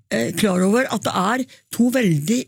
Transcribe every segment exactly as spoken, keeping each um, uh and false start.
eh, klar over at det er to veldig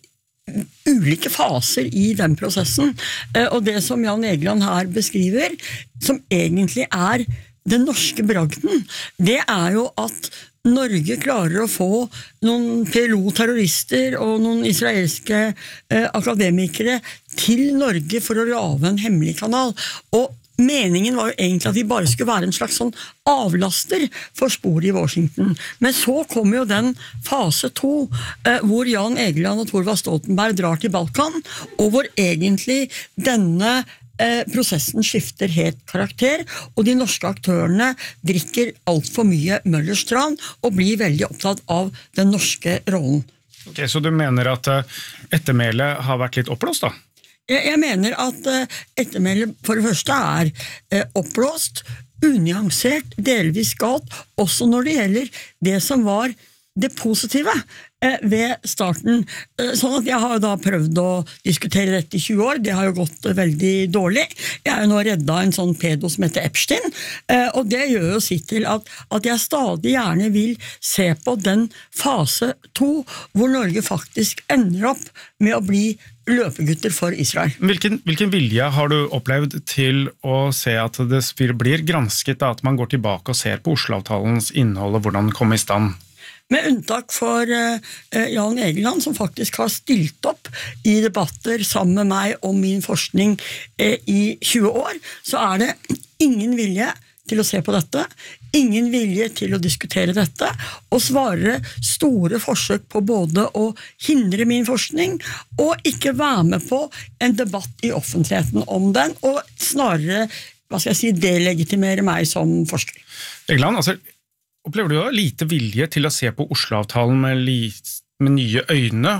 ulike faser i den prosessen, eh, og det som Jan Egeland her beskriver, som egentlig er den norske bragden, det er jo at Norge klarer å få noen P L O-terrorister og noen israelske eh, akademikere til Norge for å lage en hemmelig kanal, og meningen var jo egentlig at de bare skulle være en slags sånn avlaster for sporet i Washington. Men så kom jo den fase to, eh, hvor Jan Egeland og Thorvald Stoltenberg drar til Balkan, og hvor egentlig denne eh, prosessen skifter helt karakter, og de norske aktørene drikker alt for mye Møllers tran, og blir veldig opptatt av den norske rollen. Ok, så du mener at uh, ettermælet har vært litt oppblåst da? Jeg mener at ettermælet for det første er oppblåst, unyansert, delvis galt, også når det gjelder det som var det positive ved starten. Sånn at jeg har da prøvd å diskutere dette i tjue år, det har jo gått veldig dårlig. Jeg har jo nå reddet en sånn pedo som heter Epstein, og det gjør jo sitt til at, at jeg stadig gjerne vil se på den fase to, hvor Norge faktisk ender opp med å bli løpegutter for Israel. Hvilken, hvilken vilje har du opplevd til å se at det blir gransket, at man går tilbake og ser på Oslo-avtalens innhold og hvordan den kom i stand? Med unntak for uh, Jan Egeland, som faktisk har stilt opp i debatter sammen med meg om min forskning uh, i tjue år, så er det ingen vilje til å se på dette, ingen vilje til å diskutere dette, og svarer store forsøk på både å hindre min forskning, og ikke være med på en debatt i offentligheten om den, og snarere, hva skal jeg si, delegitimere meg som forsker. Egeland, altså, opplever du da lite vilje til å se på Oslo-avtalen med, li, med nye øyne?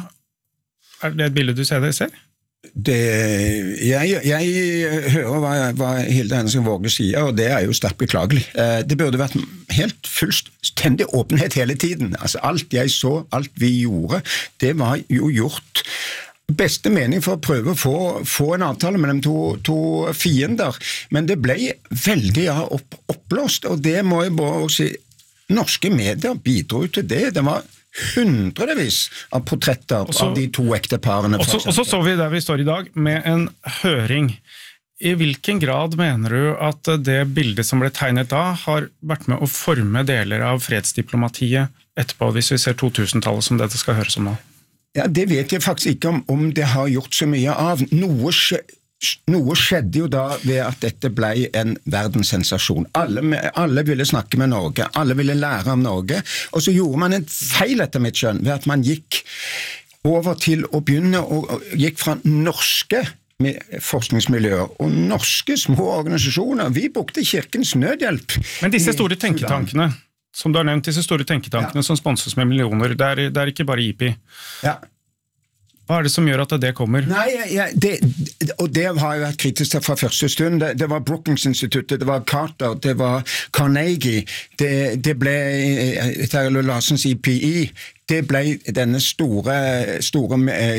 Er det et bilde du ser det ser? Det, jeg, jeg hører hva, hva Hilde Henriksen Våge sier, og det er jo sterkt beklagelig. Det burde vært helt fullstendig åpenhet hele tiden. Altså, alt jeg så, alt vi gjorde, det var jo gjort beste mening for å prøve å få, få en avtale mellom to, to fiender, men det ble veldig ja, opp, oppblåst, og det må jeg bare si, norske medier bidro til det. Det var hundrevis av portretter også, av de to ekteparene. Og så så vi der vi står i dag med en høring. I hvilken grad mener du at det bildet som ble tegnet da har vært med å forme deler av fredsdiplomatiet etterpå, hvis vi ser to-tusen-tallet som dette skal høres om nå? Ja, det vet jeg faktisk ikke om, om det har gjort så mye av. Noe skje Noe skjedde jo da ved at dette ble en verdenssensasjon. Alle, alle ville snakke med Norge, alle ville lære om Norge, og så gjorde man en feil etter mitt skjønn, ved at man gikk over til å begynne, og, og gikk fra norske forskningsmiljøer og norske små organisasjoner. Vi brukte Kirkens Nødhjelp. Men disse store tenketankene, som du har nevnt, disse store tenketankene ja. Som sponses med millioner, det er, det er ikke bare I P I. Ja. Hva er det som gjør at det kommer? Nei, ja, det, og det har jeg vært kritisk til fra første stund. Det, det var Brookings-instituttet, det var Carter, det var Carnegie, det, det ble Terje Larsens I P I, det ble denne store, store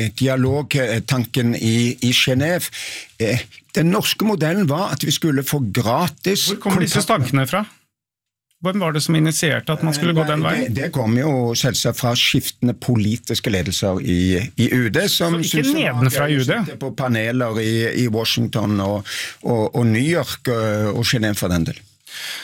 dialogtanken i, i Genève. Den norske modellen var at vi skulle få gratis... Hvor kommer disse tankene fra? Hvem var det som initierte at man skulle gå den veien? Det, det kom jo selvsagt fra skiftende politiske ledelser i, i U D. Som Så ikke nedenfra I U D? På paneler i, i Washington og, og, og New York og Genève for den del.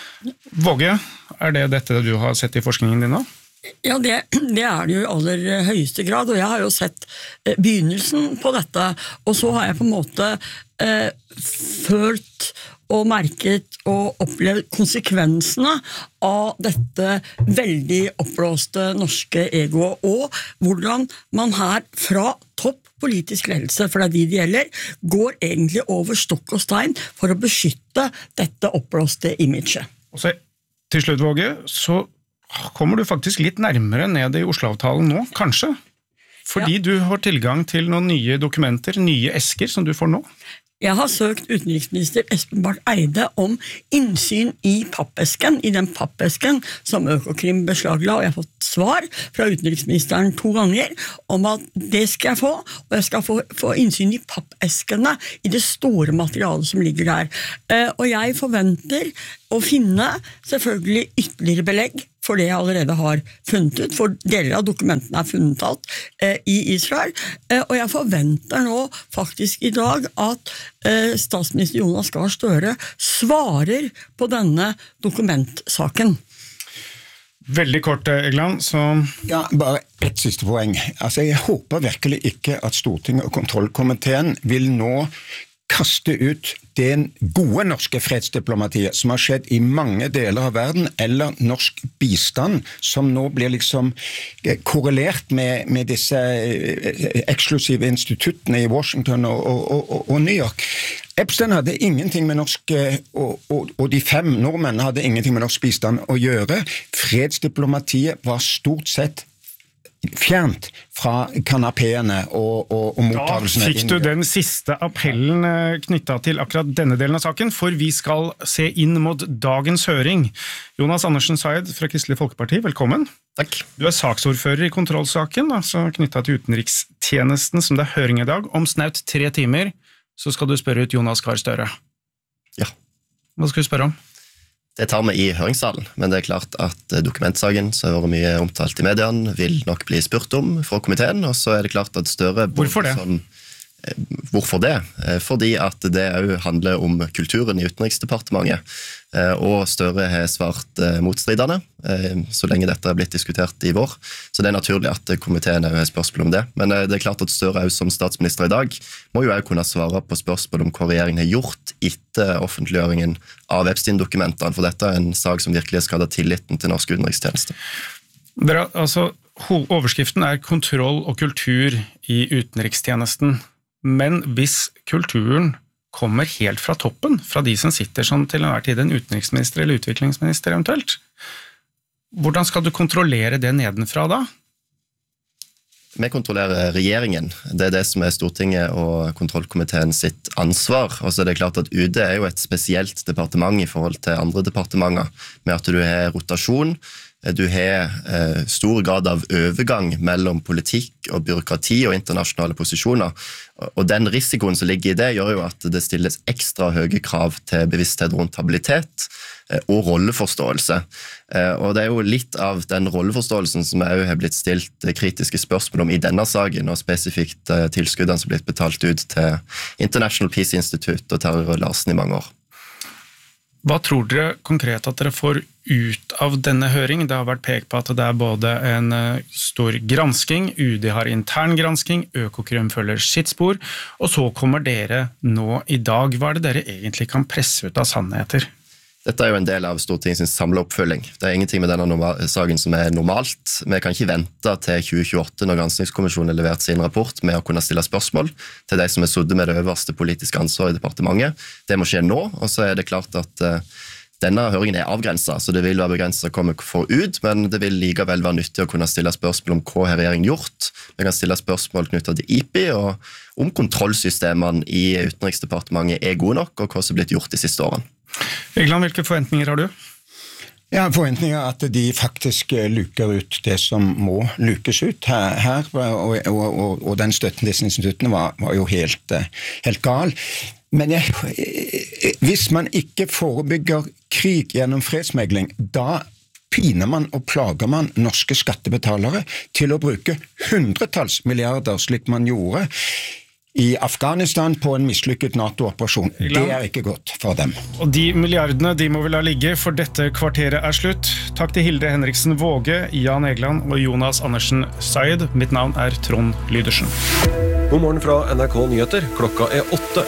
Våge, er det dette du har sett I forskningen din nå? Ja, det, det er det jo I aller høyeste grad, og jeg har jo sett begynnelsen på dette, og så har jeg på en måte eh, følt og merket og opplevd konsekvensene av dette veldig oppblåste norske egoet, og hvordan man her fra topp politisk ledelse, for det er de det gjelder, går egentlig over stokk og stein for å beskytte dette oppblåste imaget. Og så til slutt, Våge, så kommer du faktisk litt nærmere ned I Oslo-avtalen nå, kanskje? Fordi ja. Du har tilgang til noen nye dokumenter, nye esker som du får nå? Jeg har søkt utenriksminister Espen Barth Eide om innsyn I pappesken, I den pappesken som Økokrim beslagla, og jeg har fått svar fra utenriksministeren to ganger om at det skal jeg få, og jeg skal få, få innsyn I pappeskene I det store materialet som ligger der. Eh, og jeg forventer å finne selvfølgelig ytterligere belegg for det jeg allerede har funnet ut, for deler av dokumentene er funnet alt eh, i Israel, eh, og jeg forventer nå faktisk i dag at eh, statsminister Jonas Gahr Støre svarer på denne dokumentsaken. Veldig kort, Egeland, så... Ja, bare et siste poeng. Altså, jeg håper virkelig ikke at Stortinget og kontrollkomiteen vil nå kaste ut det gode norske fredsdiplomatiet som har skjedd i mange deler av verden, eller norsk bistand, som nå blir liksom korrelert med, med disse eksklusive instituttene i Washington og, og, og, og New York. Epstein hadde ingenting med norsk, og, og, og de fem nordmennene hadde ingenting med norsk bistand å gjøre. Fredsdiplomatiet var stort sett fjernt fra kanapéene og, og, og mottagelsene. Da fikk du den siste appellen knyttet til akkurat denne delen av saken, for vi skal se inn mot dagens høring. Jonas Andersen Said fra Kristelig Folkeparti, velkommen. Takk. Du er saksordfører i kontrollsaken, altså knyttet til utenrikstjenesten, som det er høring i dag. Om snaut tre timer så skal du spørre ut Jonas Gahr Støre. Ja. Hva skal du spørre om? Det tar vi i høringssalen, men det er klart at dokumentsaken, som har vært mye omtalt i mediene, vil nok bli spurt om fra komiteen, og så er det klart at Støre... Hvorfor det? Som, hvorfor det? Fordi at det også handler om kulturen i Utenriksdepartementet, og Støre har svart motstridende, så lenge dette har blitt diskutert i vår. Så det er naturlig at komiteen har spørsmål om det. Men det er klart at Støre også som statsminister i dag må jo også kunne svare på spørsmål om hva regjeringen har gjort etter offentliggjøringen av Epstein-dokumentene, for dette er en sak som virkelig skader tilliten til norsk utenrikstjeneste. Dere, altså, overskriften er kontroll og kultur i utenrikstjenesten, men hvis kulturen kommer helt fra toppen, fra de som sitter som til enhver tid en utenriksminister eller utviklingsminister eventuelt, hvordan skal du kontrollere det nedenfra da? Vi kontrollerer regjeringen. Det er det som er Stortinget og kontrollkomiteen sitt ansvar. Og så er det klart at U D er jo et spesielt departement i forhold til andre departementer, med at du har rotasjon, du har eh, stor grad av overgang mellom politikk og byråkrati og internasjonale posisjoner. Og den risikoen som ligger i det gjør jo at det stilles ekstra høye krav til bevissthet rundt habilitet eh, og rolleforståelse. Eh, og det er jo litt av den rolleforståelsen som også har blitt stilt kritiske spørsmål om i denne saken, og spesifikt eh, tilskuddene som har blitt betalt ut til International Peace Institute og Terje Larsen i mange år. Hva tror dere konkret at dere får ut av denne høringen? Det har vært pekt på at det er både en stor gransking, U D har intern gransking, Økokrim følger sitt spor, og så kommer dere nå i dag. Hva er det dere egentlig kan presse ut av sannheter? Dette er jo en del av Stortingets samlede oppfølging. Det er ingenting med denne saken som er normalt. Vi kan ikke vente til tjue tjueåtte når granskingskommisjonen har levert sin rapport med å kunne stille spørsmål til de som er suddet med det øverste politiske ansvaret i departementet. Det må skje nå, og så er det klart at uh, denne høringen er avgrenset, så det vil være begrenset hva vi får ut, men det vil likevel være nyttig å kunne stille spørsmål om hva har regjeringen gjort. Vi kan stille spørsmål knyttet til I P I, og om kontrollsystemene i Utenriksdepartementet er gode nok, og hva som er blitt gjort de siste årene. Egeland, hvilke forventninger har du? Jeg har forventninger at de faktisk luker ut det som må lukes ut her, her og, og, og, og den støtten disse instituttene var, var jo helt, helt gal. Men jeg, hvis man ikke forebygger krig gjennom fredsmegling, da piner man og plager man norske skattebetalere til å bruke hundretalls milliarder, slik man gjorde i Afghanistan på en mislykket NATO-operasjon. Det er ikke godt for dem. Og de milliardene, de må vi la ligge, for dette kvarteret er slutt. Takk til Hilde Henriksen Våge, Jan Egeland og Jonas Andersen Said. Mitt navn er Trond Lydersen. God morgen fra N R K Nyheter. Klokka er åtte.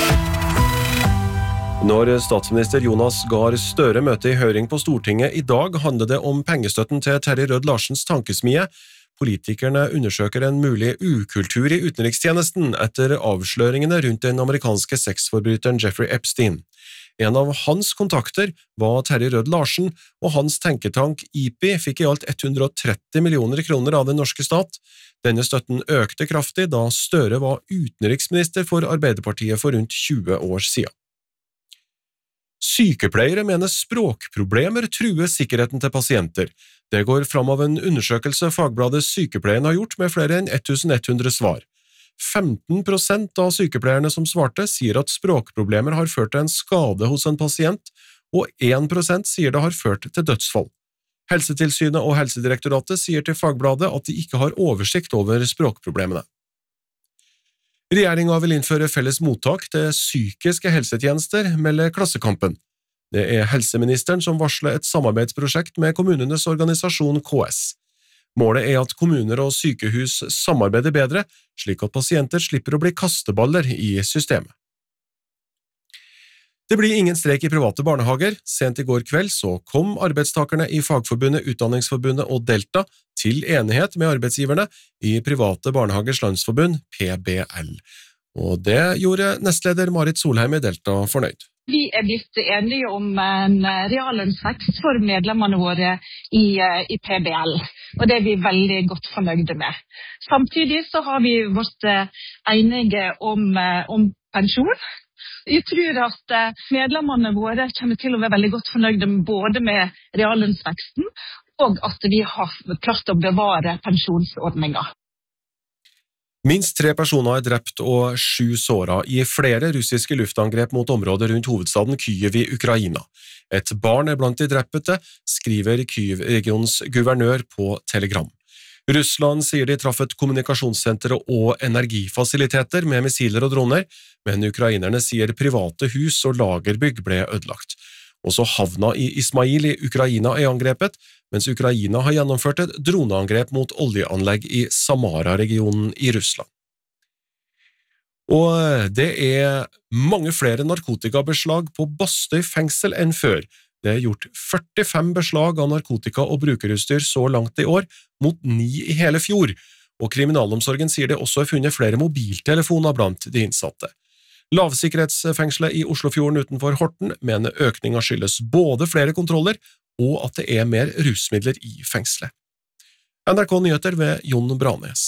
Når statsminister Jonas Gahr Støre møter i høring på Stortinget i dag, handler det om pengestøtten til Terje Rød Larsens tankesmie. Politikerne undersøker en mulig ukultur i utenrikstjenesten etter avsløringene rundt den amerikanske sexforbryteren Jeffrey Epstein. En av hans kontakter var Terje Rød Larsen, og hans tenketank I P I fikk i alt hundre og tretti millioner kroner av den norske stat. Denne støtten økte kraftig da Støre var utenriksminister for Arbeiderpartiet for rundt tjue år siden. Sykepleiere mener språkproblemer truer sikkerheten til pasienter. Det går fram av en undersøkelse Fagbladet Sykepleien har gjort med flere enn tusen ett hundre svar. femten prosent av sykepleierne som svarte sier at språkproblemer har ført til en skade hos en pasient, og én prosent sier det har ført til dødsfall. Helsetilsynet og Helsedirektoratet sier til Fagbladet at de ikke har oversikt over språkproblemene. Regjeringen vil innføre felles mottak til psykiske helsetjenester, melder Klassekampen. Det er helseministeren som varsler et samarbeidsprosjekt med kommunenes organisasjon K S. Målet er at kommuner og sykehus samarbeider bedre, slik at pasienter slipper å bli kasteballer i systemet. Det blir ingen streik i private barnehager. Sent i går kveld så kom arbeidstakerne i Fagforbundet, Utdanningsforbundet og Delta til enighet med arbeidsgiverne i Private Barnehagers Landsforbund, P B L. Og det gjorde nestleder Marit Solheim i Delta fornøyd. Vi er blitt enige om en reallønnsvekst for medlemmene våre i, i P B L, og det er vi veldig godt fornøyde med. Samtidig så har vi vært enige om, om pensjon. Jeg tror at medlemmene våre kommer til å være veldig godt fornøyde både med reallønnsveksten og at vi har klart å bevare pensjonsordninger. Minst tre personer er drept og sju såret i flere russiske luftangrep mot området rundt hovedstaden Kyiv i Ukraina. Et barn er blant de drepte, skriver Kyiv-regionens guvernør på Telegram. Russland sier de traff et kommunikasjonssenter og energifasiliteter med missiler og droner, men ukrainerne sier private hus og lagerbygg ble ødelagt. Også havna i Ismail i Ukraina er angrepet, mens Ukraina har gjennomført et droneangrep mot oljeanlegg i Samara-regionen i Russland. Og det er mange flere narkotikabeslag på Bastøy fengsel enn før. Det er gjort førtifem beslag av narkotika og brukerutstyr så langt i år, mot ni i hele fjor, og kriminalomsorgen sier det også er funnet flere mobiltelefoner blant de innsatte. Lavsikkerhetsfengselet i Oslofjorden utenfor Horten mener økninga skyldes både flere kontroller og at det er mer rusmidler i fengselet. N R K Nyheter ved Jon Branes.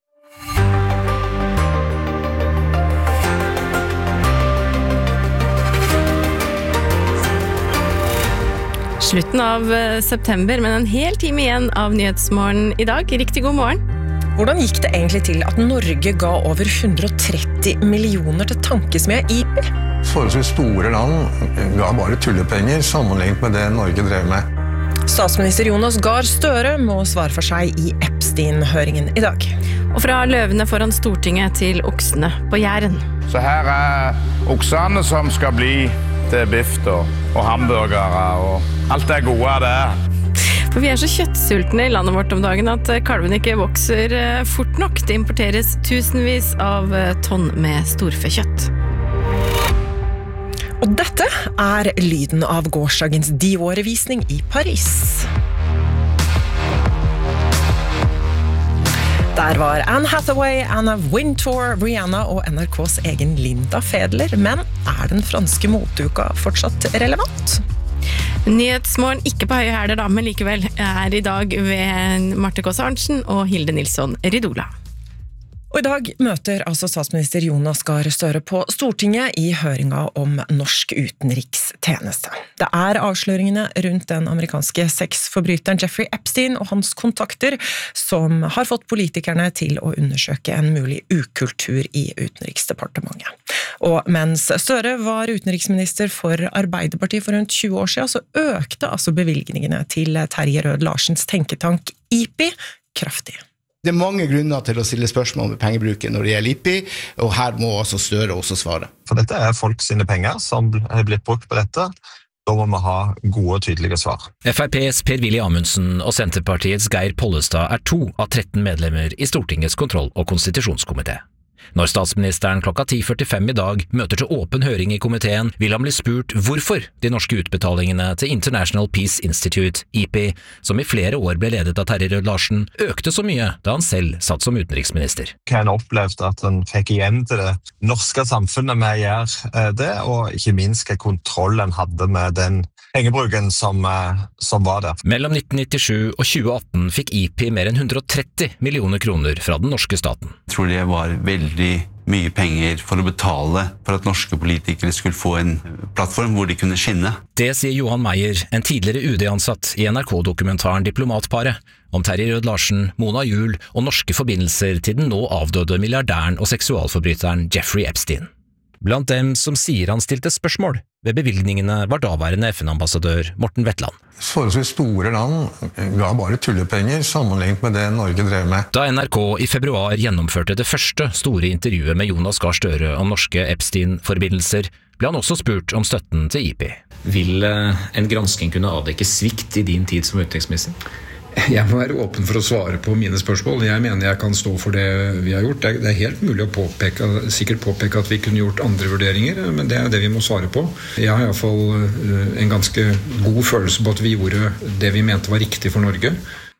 Slutten av september, men en hel time igjen av Nyhetsmorgen i dag. Riktig god morgen. Hvordan gikk det egentlig til at Norge ga over hundre og tretti millioner til tankesmed I P I? Forholdsvis store land ga bare tullepenger sammenlignet med det Norge drev med. Statsminister Jonas Gahr Støre må svare for seg i Epstein-høringen i dag. Og fra løvene foran Stortinget til oksene på Jæren. Så her er oksene som skal bli til biff og, og hamburgere og alt det gode det er. For vi er så kjøttsultne i landet vårt om dagen at kalven ikke vokser fort nok. Det importeres tusenvis av tonn med storfekjøtt. Og dette er lyden av gårsdagens Dior-visning i Paris. Der var Anne Hathaway, Anna Wintour, Rihanna og N R K's egen Linda Fedler. Men er den franske moteuka fortsatt relevant? Nyhetsmorgen ikke på høye hæler da, men likevel er i dag ved Marte Kåss Arntzen og Hilde Nilsson Ridola. Og i dag møter altså statsminister Jonas Gahr Støre på Stortinget i høringa om norsk utenrikstjeneste. Det er avsløringene rundt den amerikanske sexforbryteren Jeffrey Epstein og hans kontakter som har fått politikerne til å undersøke en mulig ukultur i Utenriksdepartementet. Og mens Støre var utenriksminister for Arbeiderpartiet for rundt tjue år siden, så økte altså bevilgningene til Terje Rød Larsens tenketank I P I kraftig. Det er mange grunner til å stille spørsmål med pengebruken når det gjelder I P I, og her må altså Støre også svare. For dette er folk sine penger som er blitt brukt på dette. Da må vi ha gode og tydelige svar. F R P's Per-Willy Amundsen og Senterpartiets Geir Pollestad er to av tretten medlemmer i Stortingets kontroll- og konstitusjonskomité. Når statsministeren klokka ti førtifem i dag møter til åpen høring i komiteen, vil han bli spurt hvorfor de norske utbetalingene til International Peace Institute, I P I, som i flere år ble ledet av Terje Rød Larsen, økte så mye da han selv satt som utenriksminister. Han opplevde at han fikk igjen til det norske samfunnet med å gjøre det, og ikke minst hva kontroll han hadde med den pengebruken som, som var der. Mellom nitten nittisju og tjue atten fikk I P I mer enn hundre og tretti millioner kroner fra den norske staten. Jeg tror det var veldig mye penger for å betale for at norske politikere skulle få en plattform hvor de kunne skinne. Det sier Johan Meyer, en tidligere U D-ansatt i N R K-dokumentaren Diplomatparet, om Terje Rød Larsen, Mona Juul og norske forbindelser til den nå avdøde milliardæren og seksualforbryteren Jeffrey Epstein. Blant dem som sier han stilte spørsmål ved bevilgningene var daværende F N-ambassadør Morten Wetland. Forholdsvis store land ga bare tullepenger sammenlignet med det Norge drev med. Da N R K i februar gjennomførte det første store intervjuet med Jonas Gahr Støre om norske Epstein-forbindelser, ble han også spurt om støtten til I P. Vil en gransking kunne avdekke svikt i din tid som utenriksminister? Jeg må være åpen for å svare på mine spørsmål. Jeg mener jeg kan stå for det vi har gjort. Det er helt mulig å påpeke, sikkert påpeke at vi kunne gjort andre vurderinger, men det er det vi må svare på. Jeg har i hvert fall en ganske god følelse på at vi gjorde det vi mente var riktig for Norge.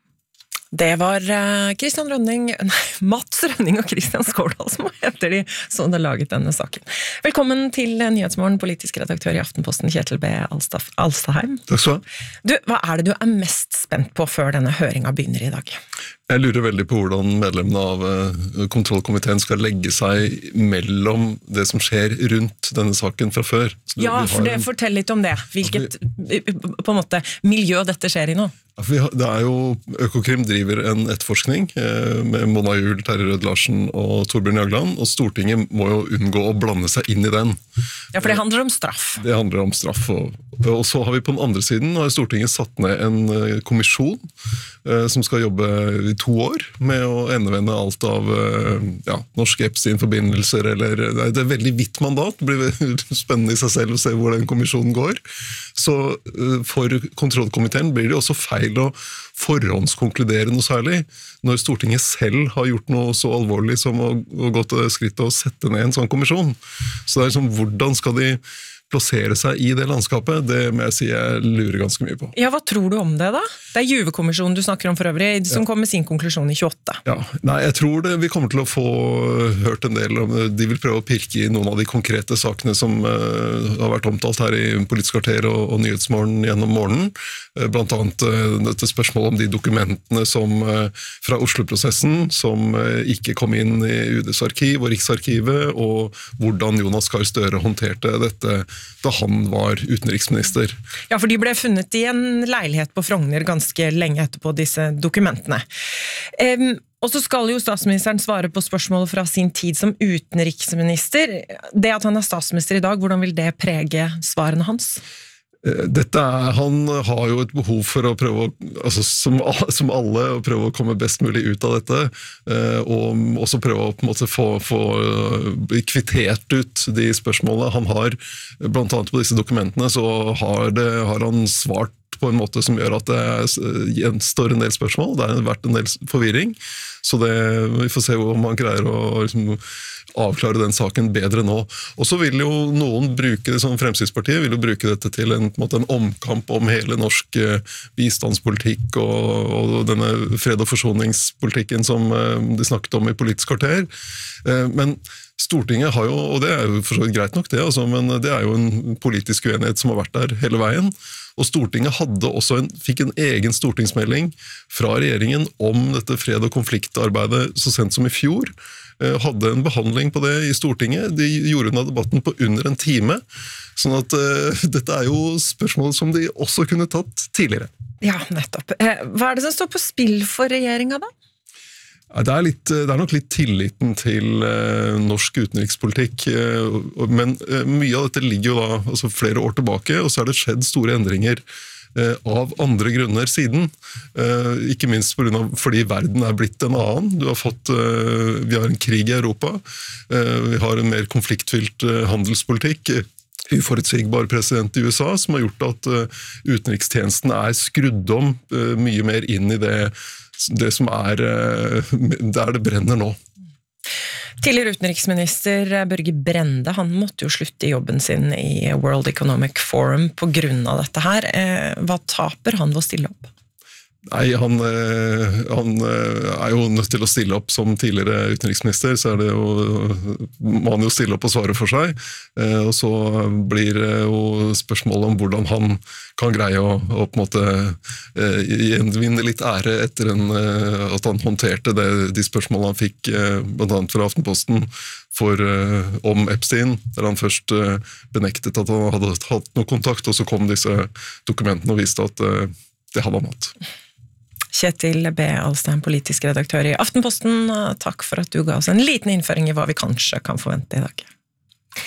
Det var Christian Rønning, nei, Mats Rønning og Christian Skårdal som heter de som har laget denne saken. Velkommen til Nyhetsmorgen, politisk redaktør i Aftenposten, Kjetil B. Alstadheim. Takk skal du. Hva er det du er mest spent på før denne høringen begynner i dag? Jeg lurer veldig på hvordan medlemmene av kontrollkomiteen skal legge seg mellom det som skjer rundt denne saken fra før. Ja, for det, fortell litt om det. Hvilket på en måte, miljø dette skjer i nå? Det er jo, Økokrim driver en etterforskning med Mona Juul, Terje Rød Larsen og Torbjørn Jagland, og Stortinget må jo unngå å blande seg inn i den. Ja, for det handler om straff. Det handler om straff, og, og så har vi på den andre siden, har Stortinget satt ned en kommisjon som skal jobbe i to år med å endevende alt av ja, norske Epstein-forbindelser, eller det er veldig vidt mandat, det blir spennende i seg selv å se hvor den kommisjonen går. Så for kontrollkomiteen blir det også feil å forhåndskonkludere noe særlig, når Stortinget selv har gjort noe så alvorlig som å, å gå til skrittet og sette ned en sånn kommisjon. Så det er liksom, hvordan skal de plassere seg i det landskapet, det må jeg si jeg lurer ganske mye på. Ja, hva tror du om det da? Det er Juve-kommisjonen du snakker om for øvrig, som ja. kom med sin konklusjon i tjueåtte. Ja, nei, jeg tror det, vi kommer til å få hørt en del om det. De vil prøve å pirke i noen av de konkrete sakene som uh, har vært omtalt her i Politisk kvarter og, og Nyhetsmorgen gjennom morgenen. Uh, blant annet uh, dette spørsmålet om de dokumentene som uh, fra Oslo-prosessen, som uh, ikke kom inn i U D's arkiv og Riksarkivet, og hvordan Jonas Gahr Støre håndterte dette da han var utenriksminister. Ja, for de ble funnet i en leilighet på Frogner ganske lenge etterpå, disse dokumentene. Um, og så skal jo statsministeren svare på spørsmålet fra sin tid som utenriksminister. Det at han er statsminister i dag, hvordan vil det prege svarene hans? Dette er, han har jo et behov for å prøve, altså som, som alle, å prøve å komme best mulig ut av dette, og også prøve å på en måte få, få kvittert ut de spørsmålene han har. Blant annet på disse dokumentene så har, det, har han svart på en måte som gjør at det gjenstår en del spørsmål, det har vært en del forvirring, så det, vi får se om man greier å liksom, avklare den saken bedre nå. Og så vil jo noen bruke det, som Fremskrittspartiet vil jo bruke dette til en, på en, måte, en omkamp om hele norsk eh, bistandspolitikk og, og denne fred- og forsoningspolitikken som eh, de snakket om i Politisk kvarter. Eh, men Stortinget har jo, og det er jo for så vidt greit nok det, altså, men det er jo en politisk uenighet som har vært der hele veien. Og Stortinget hadde også en, fikk en egen stortingsmelding fra regjeringen om dette fred- og konfliktarbeidet så sent som i fjor. Hadde en behandling på det i Stortinget. De gjorde unna debatten på under en time. Sånn at uh, dette er jo spørsmål som de også kunne tatt tidligere. Ja, nettopp. Hva er det som står på spill for regjeringen da? Det er, litt, det er nok litt tilliten til uh, norsk utenrikspolitikk, uh, men uh, mye av dette ligger jo da altså flere år tilbake, og så er det skjedd store endringer uh, av andre grunner siden. Uh, ikke minst på grunn av, fordi verden er blitt en annen. Du har fått, uh, vi har en krig i Europa, uh, vi har en mer konfliktfylt uh, handelspolitikk, uforutsigbar president i U S A, som har gjort at uh, utenrikstjenesten er skrudd om uh, mye mer inn i det det som er der det brenner nå. Tidligere utenriksminister Børge Brende, han måtte jo slutte i jobben sin i World Economic Forum på grunn av dette her. Hva taper han ved å stille opp? Nei, han, han er jo nødt til å stille opp som tidligere utenriksminister, så er det jo, må han jo stille opp og svare for seg. Og så blir det jo spørsmålet om hvordan han kan greie å, å på en måte gjenvinne litt ære etter en, at han håndterte det, de spørsmålene han fikk, blant annet fra Aftenposten, for, om Epstein, der han først benektet at han hadde hatt noe kontakt, og så kom disse dokumentene og viste at det hadde han hatt. Kjetil B. Alstadheim, politisk redaktør i Aftenposten, takk for at du ga oss en liten innføring i hva vi kanskje kan forvente i dag.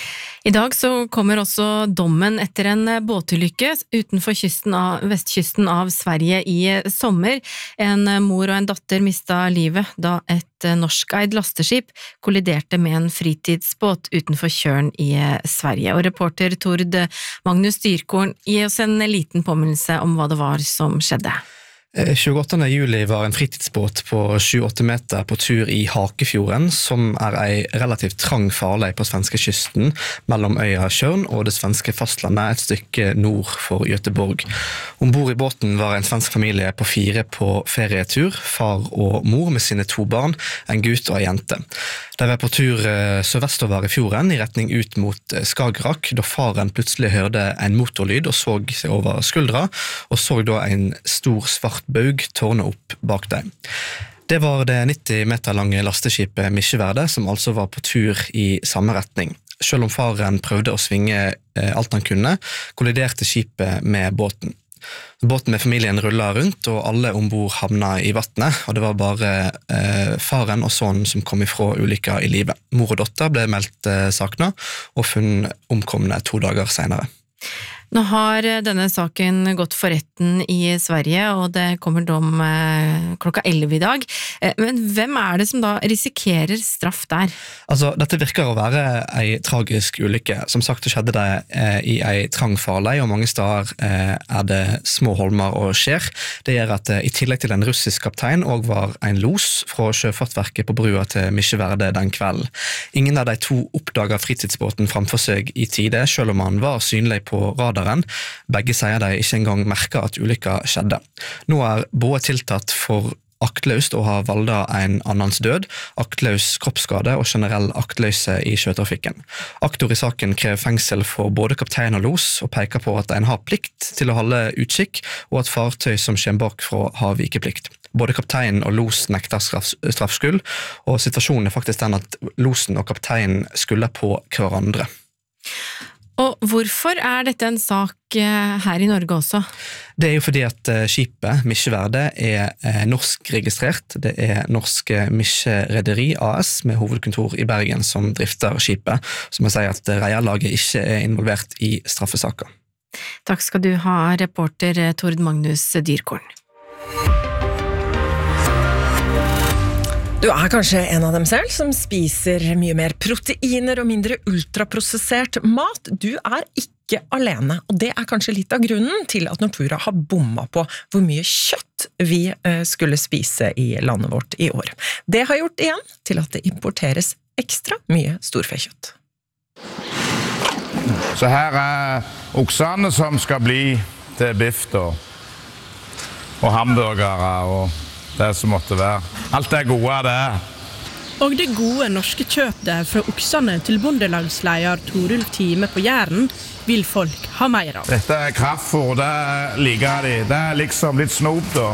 I dag så kommer også dommen etter en båtulykke utenfor kysten av, vestkysten av Sverige i sommer. En mor og en datter mistet livet da et norskeid lasteskip kolliderte med en fritidsbåt utenfor Tjørn i Sverige. Og reporter Tord Magnus Dyrkorn, gi oss en liten påminnelse om hva det var som skjedde. tjueåttende juli var en fritidsbåt på sju-åtte meter på tur i Hakefjorden, som er en relativt trang farlei på svenske kysten mellom øya Tjørn og det svenske fastlandet et stykke nord for Göteborg. Ombord i båten var en svensk familie på fire på ferietur, far og mor med sine to barn, en gutt og en jente. De var på tur sørvestover i fjorden i retning ut mot Skagerrak, da faren plutselig hørte en motorlyd og så seg over skuldra, og så da en stor svart baug tårne opp bak dem. Det var det nitti meter lange lasteskipet Mikkjeverde, som altså var på tur i samme retning. Selv om faren prøvde å svinge alt han kunne, kolliderte skipet med båten. Båten med familien rullet rundt, og alle ombord havnet i vattnet, og det var bare eh, faren og sønnen som kom ifra ulykka i livet. Mor og datter ble meldt eh, sakna, og funnet omkomne to dager senere. Nå har denne saken gått for retten i Sverige, og det kommer dom klokka elleve i dag. Men hvem er det som da risikerer straff der? Altså, dette virker å være en tragisk ulykke. Som sagt, det skjedde det i en trang farlei, og mange steder er det små holmer og skjer. Det gjør at i tillegg til en russisk kaptein og var en los fra Sjøfartsverket på brua til Mikkjeverde den kvelden. Ingen av de to oppdaget fritidsbåten framfor seg i tide, selv om han var synlig på radar. Begge sier de ikke engang merket at ulykka skjedde. Nå er både tiltatt for aktløst og har valgt en annens død, aktløs kroppsskade og generell aktløse i sjøtrafikken. Aktor i saken krever fengsel for både kaptein og los, og peker på at en har plikt til å holde utkikk, og at fartøy som kommer bakfra har vikeplikt. Både kapteinen og los nekter straff, straffskyld, og situasjonen er faktisk den at losen og kapteinen skylder på hverandre. Og hvorfor er dette en sak her i Norge også? Det er jo fordi at skipet Mikkjeverde er norsk registrert. Det er Norsk Mikkjerederi A S med hovedkontor i Bergen som drifter skipet, som jeg sier at reierlaget ikke er involvert i straffesaker. Takk skal du ha, reporter Tord Magnus Dyrkorn. Du er kanskje en av dem selv som spiser mye mer proteiner og mindre ultraprosessert mat. Du er ikke alene, og det er kanskje litt av grunnen til at Nortura har bomma på hvor mye kjøtt vi skulle spise i landet vårt i år. Det har gjort igjen til at det importeres ekstra mye storfekjøtt. Så her er oksene som skal bli til biff og, og hamburgere og det som måtte være. Alt det gode det er. Og det gode norske kjøttet fra oksene til bondelagsleder Torulf Time på Jæren vil folk ha mer av. Dette er kraftfôr, det liker de. Det er liksom litt snop da.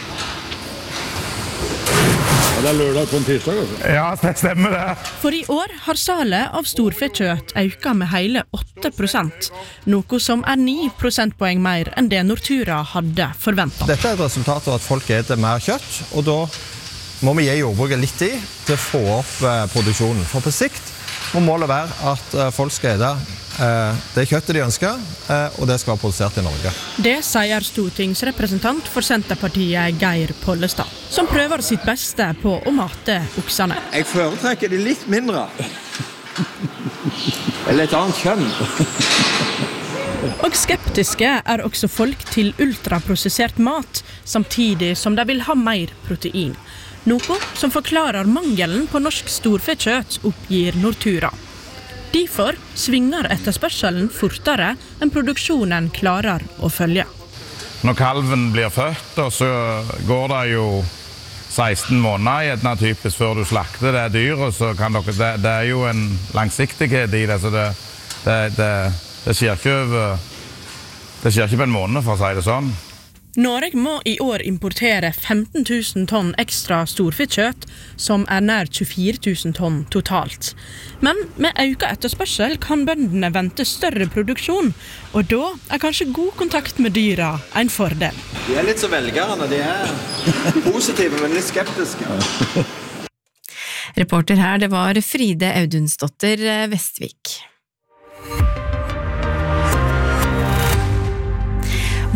Det er lørdag på en tirsdag, altså? Ja, det stemmer det. For i år har salet av storfekjøtt økt med hele åtte prosent, noe som er ni prosentpoeng mer enn det Nortura hadde forventet. Dette er et resultat av at folk eter mer kjøtt, og da må vi gi jordbruket litt tid til å få opp eh, produksjonen. For på sikt må målet være at eh, folk skal ete eh, det kjøttet de ønsker, eh, og det skal være produsert i Norge. Det sier stortingsrepresentant for Senterpartiet Geir Pollestad, som prøver sitt beste på å mate oksene. Jeg foretrekker det litt mindre. Eller et annet kjønn. Og skeptiske er også folk til ultraprosessert mat, samtidig som de vil ha mer protein. Noe som forklarer mangelen på norsk storfekjøtt, oppgir Nortura. Derfor svinger etterspørselen fortere enn produksjonen klarer å følge. Når kalven blir født, så går det jo seksten måneder i et typisk før du slakter det dyret, så kan dere, det, det er jo en langsiktighet i det, så det, det, det, det skjer ikke over, det skjer ikke på en måned, for å si det sånn. Norge må i år importere femten tusen tonn ekstra storfekjøtt, som er nær tjuefire tusen tonn totalt. Men med økt etterspørsel kan bøndene vente større produksjon, og da er kanskje god kontakt med dyra en fordel. De er litt så velgerne, de er positive, men litt skeptiske. Reporter her, det var Fride Audunsdotter Vestvik.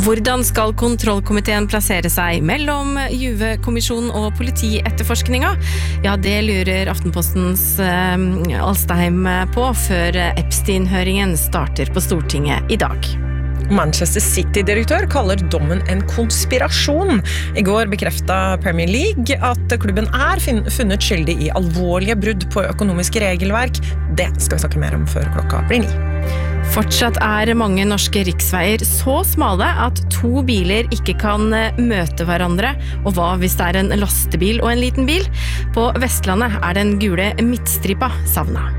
Hvordan skal kontrollkomiteen plassere seg mellom Juve-kommisjonen og politietterforskninga? Ja, det lurer Aftenpostens eh, Alstheim på før Epstein-høringen starter på Stortinget i dag. Manchester City-direktør kaller dommen en konspirasjon. I går bekreftet Premier League at klubben er funnet skyldig i alvorlige brudd på økonomiske regelverk. Det skal vi snakke mer om før klokka blir ni. Fortsatt er mange norske riksveier så smale at to biler ikke kan møte hverandre. Og hva hvis det er en lastebil og en liten bil? På Vestlandet er den gule midtstripa savnet.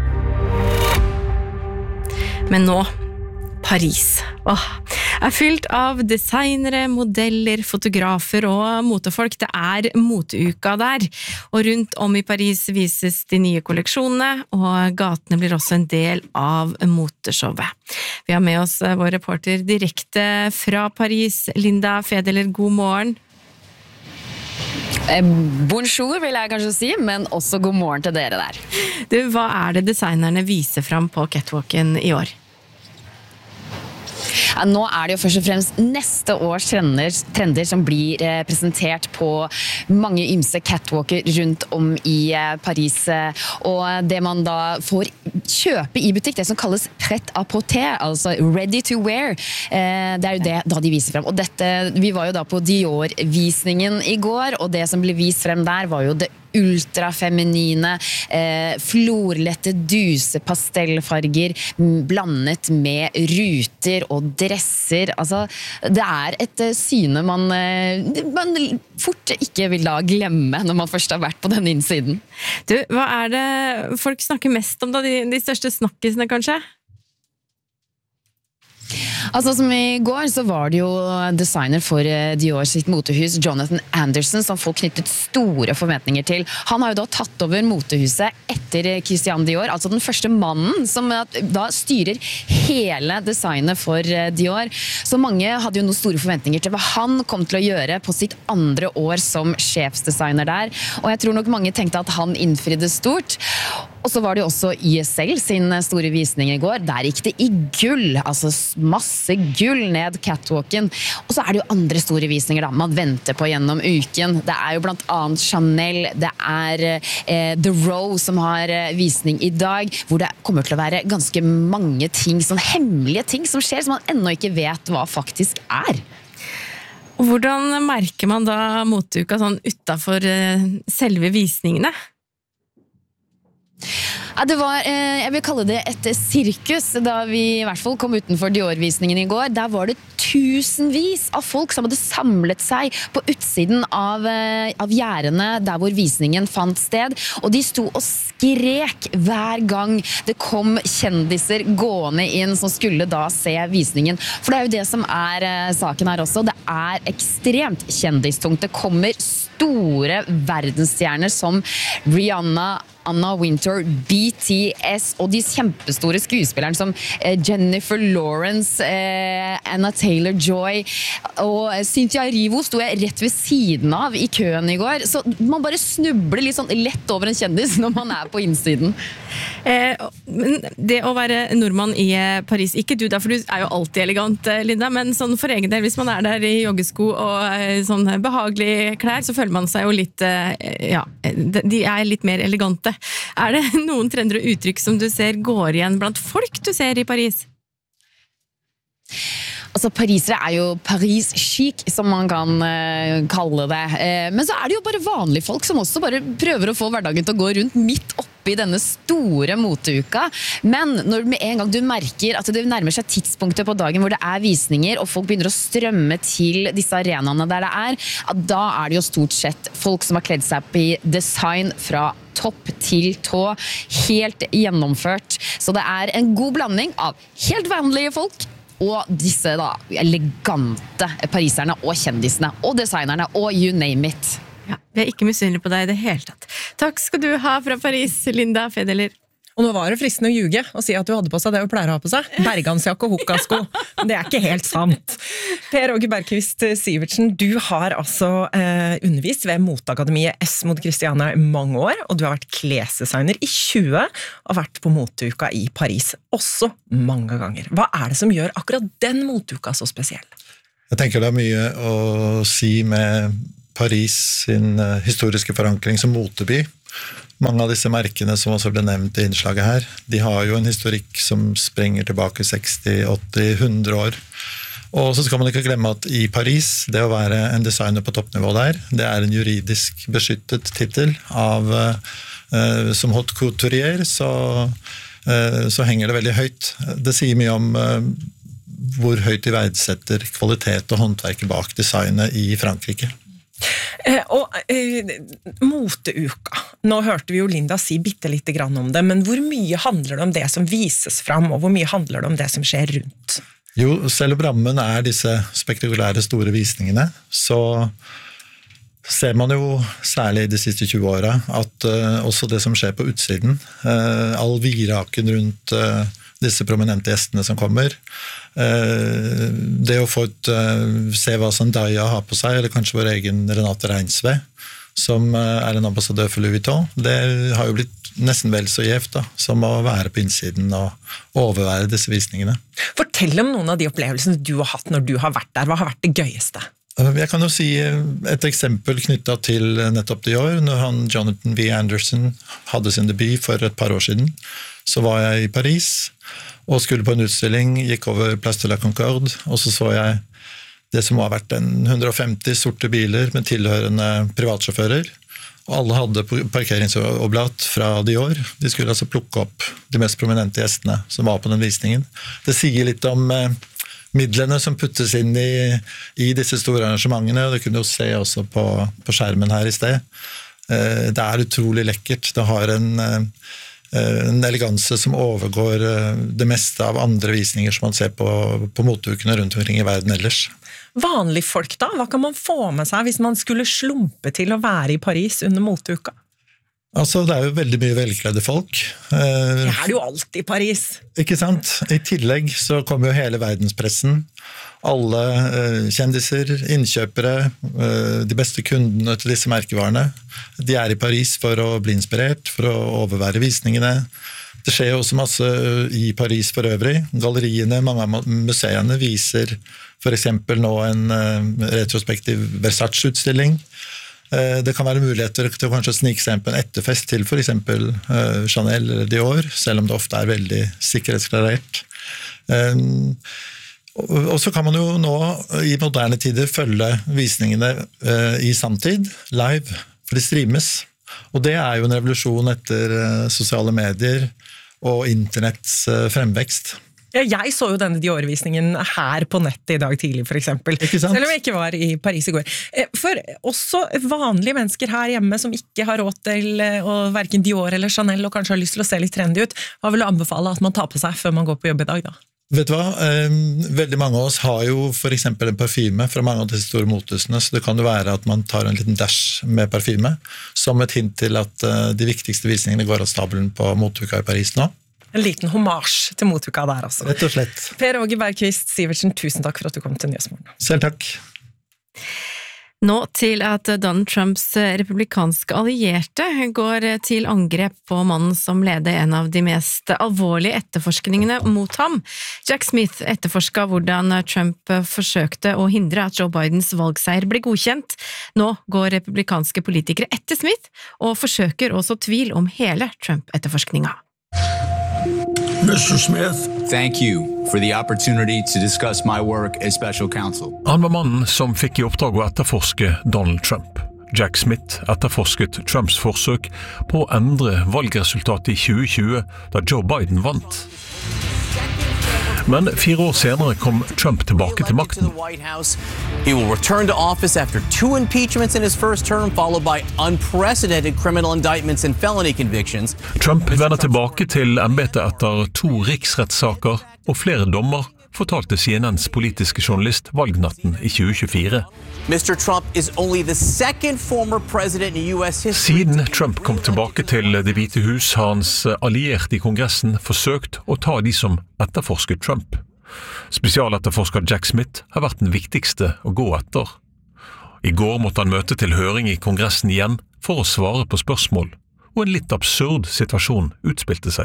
Men nå, Paris. Åh, er fylt av designere, modeller, fotografer og motefolk. Det er moteuka der. Og rundt om i Paris vises de nye kolleksjonene, og gatene blir også en del av moteshowet. Vi har med oss vår reporter direkte fra Paris, Linda Fedeler, god morgen. Bonjour vil jeg kanskje si, men også god morgen til dere der. Du, hva er det designerne viser fram på catwalken i år? Ja, nå er det jo først og fremst neste års trender, trender som blir eh, presentert på mange ymse catwalker rundt om i eh, Paris. Og det man da får kjøpe i butikk, det som kalles prêt à porter, altså ready to wear, eh, det er jo det da de viser frem. Og dette, vi var jo da på Dior-visningen i går, og det som ble vist frem der var jo det ultrafeminine, eh, florlette dusepastellfarger blandet med ruter og dresser. Altså, det er et syne man, eh, man fort ikke vil da glemme når man først har vært på den innsiden. Du, hva er det folk snakker mest om da? De, de største snakkisene, kanskje? Altså som i går så var det jo designer for Dior sitt motehus, Jonathan Anderson, som folk knyttet store forventninger til. Han har jo da tatt over motehuset etter Christian Dior, altså den første mannen som da styrer hele designet for Dior. Så mange hadde jo noen store forventninger til hva han kom til å gjøre på sitt andre år som sjefsdesigner der. Og jeg tror nok mange tenkte at han innfridde stort. Og så var det jo også Y S L sin store visning i går. Der gikk det i gull, altså masse gull ned catwalken. Og så er det jo andre store visninger da, man venter på gjennom uken. Det er jo blant annet Chanel, det er eh, The Row som har eh, visning i dag, hvor det kommer til å være ganske mange ting, sånn hemmelige ting som skjer, som man ennå ikke vet hva faktisk er. Og hvordan merker man da moteuka sånn utenfor eh, selve visningene? Ja, det var, eh, jeg vil kalle det et sirkus da vi i hvert fall kom utenfor Dior-visningen i går. Der var det tusenvis av folk som hadde samlet seg på utsiden av, eh, av gjerdene der hvor visningen fant sted. Og de sto og skrek hver gang det kom kjendiser gående inn som skulle da se visningen. For det er jo det som er eh, saken her også. Det er ekstremt kjendistungt. Det kommer store verdensstjerner som Rihanna, Anna Wintour, B T S og de kjempestore skuespillerne som Jennifer Lawrence, eh, Anna Taylor-Joy og Cynthia Erivo sto jeg rett ved siden av i køen i går. Så man bare snubler litt sånn lett over en kjendis når man er på innsiden. Eh, men det å være nordmann i Paris, ikke du da, for du er jo alltid elegant, Linda, men sånn for egen del, hvis man er der i joggesko og sånn behagelige klær, så føler man seg jo litt, ja, de er litt mer elegante. Er det noen trender og uttrykk som du ser går igjen blant folk du ser i Paris? Altså, parisere er jo Paris-chic, som man kan uh, kalle det. Uh, men så er det jo bare vanlige folk som også bare prøver å få hverdagen til å gå rundt midt oppe i denne store moteuka. Men når med en gang du merker at det nærmer seg tidspunktet på dagen hvor det er visninger, og folk begynner å strømme til disse arenaene der det er, da er det jo stort sett folk som har kledd seg opp i design fra topp til tå, helt gjennomført. Så det er en god blanding av helt vanlige folk og disse da elegante pariserne og kjendisene og designerne og you name it. Ja, vi er ikke misunnelige på deg i det hele tatt. Takk skal du ha fra Paris, Linda Fedeler. Og nå var det fristende å ljuge og si at du hadde på seg det du pleier å ha på seg. Bergansjakke og hukkasko. Men det er ikke helt sant. Per Åge Bergqvist Sivertsen, du har altså eh, undervist ved Moteakademiet S mot Christiania i mange år, og du har vært klesdesigner i tjue og vært på moteuka i Paris også mange ganger. Hva er det som gjør akkurat den moteuka så spesiell? Jeg tenker det er mye å si med Paris sin historiske forankring som moteby. Mange av disse merkene som også ble nevnt i innslaget her, de har jo en historikk som sprenger tilbake seksti, åtti, hundre år. Og så skal man ikke glemme at i Paris, det å være en designer på toppnivå der, det er en juridisk beskyttet titel av, uh, som haute couturier, så, uh, så henger det veldig høyt. Det sier mye om uh, hvor høyt de verdsetter kvalitet og håndverket bak designet i Frankrike. Eh, og eh, moteuka, nå hørte vi jo Linda si bitte lite grann om det, men hvor mye handler det om det som vises fram, og hvor mye handler det om det som skjer rundt? Jo, selv om rammen er disse spektakulære store visningene, så ser man jo særlig de siste tjue åra at uh, også det som skjer på utsiden, uh, all viraken rundt uh, disse prominente gjestene som kommer, uh, det å få et, uh, se hva Zendaya har på seg, eller kanskje vår egen Renate Reinsve, som uh, er en ambassadør for Louis Vuitton, det har jo blitt nesten vel så gjevt da, som å være på innsiden og overvære disse visningene. Fortell om noen av de opplevelsene du har hatt når du har vært der. Hva har vært det gøyeste? Jeg kan jo si et eksempel knyttet til nettopp det i år, når han Jonathan V. Anderson hadde sin debut for et par år siden, så var jeg i Paris og skulle på en utstilling, gikk over Place de la Concorde, og så så jeg det som har vært en hundre og femti sorte biler med tilhørende privatsjåfører, og alle hadde parkeringsoblat fra Dior. De skulle altså plukke opp de mest prominente gjestene som var på den visningen. Det sier litt om eh, midlene som puttes inn i, i disse store arrangementene, og det kunne du se også på, på skjermen her i sted. Eh, det er utrolig lekkert. Det har en, eh, en eleganse som overgår eh, det meste av andre visninger som man ser på, på moteukene rundt omkring i verden ellers. Vanlige folk da, hva kan man få med seg hvis man skulle slumpe til å være i Paris under moteuka? Altså, det er jo veldig mye velkledde folk. Det er jo alltid i Paris. Ikke sant? I tillegg så kommer jo hele verdenspressen, alle uh, kjendiser, innkjøpere, uh, de beste kundene til disse merkevarene. De er i Paris for å bli inspirert, for å overvære visningene. Det skjer jo også masse i Paris for øvrig. Galleriene, mange av museene viser for eksempel nå en uh, retrospektiv Versace-utstilling. Uh, det kan være muligheter til å kanskje snike seg på en etterfest til for eksempel uh, Chanel eller Dior, selv om det ofte er veldig sikkerhetsklarert. Um, og, og så kan man jo nå i moderne tider følge visningene uh, i samtid, live, for de streames. Og det er jo en revolusjon etter uh, sosiale medier og internetts uh, fremvekst. Ja, jeg så jo denne Dior-visningen her på nettet i dag tidlig, for eksempel. Selv om jeg ikke var i Paris i går. For også vanlige mennesker her hjemme som ikke har råd til å hverken Dior eller Chanel, og kanskje har lyst til å se litt trendy ut, hva vil du anbefale at man tar på seg før man går på jobb i dag da? Vet du hva? Veldig mange av oss har jo for eksempel en parfyme fra mange av disse store motehusene, så det kan jo være at man tar en liten dash med parfyme, som et hint til at de viktigste visningene går av stabelen på moteuka i Paris nå. En liten hommage til motuka der altså. Rett og slett. Per Åge Bergqvist Sivertsen, tusen takk for at du kom til Nyhetsmorgen. Selv takk. Nå til at Donald Trumps republikanske allierte går til angrep på mannen som leder en av de mest alvorlige etterforskningene mot ham. Jack Smith etterforsket hvordan Trump forsøkte å hindre at Joe Bidens valgseier ble godkjent. Nå går republikanske politikere etter Smith og forsøker å så tvil om hele Trump-etterforskninga. Mister Smith, thank you for the opportunity to discuss my work as special counsel. Han var mannen som fikk i oppdrag å etterforske Donald Trump. Jack Smith etterforsket Trumps forsøk på å endre valgresultatet i tjue tjue da Joe Biden vant. Men fire år senere kom Trump tilbake til makten. He will return to office after two impeachments in his first term, followed by unprecedented criminal indictments and felony convictions. Trump vender tilbake til embetet etter to riksrettssaker og flere dommer, fortalte C N N's politiske journalist valgnatten i tjue tjuefire. Mister Trump is only the second former president in U S history. Siden Trump kom tilbake til Det hvite hus, har hans allierte i Kongressen forsøkt å ta de som etterforsket Trump. Spesialetterforsker Jack Smith har vært den viktigste å gå etter. I går måtte han møte til høring i Kongressen igjen for å svare på spørsmål, og en litt absurd situasjon utspilte seg.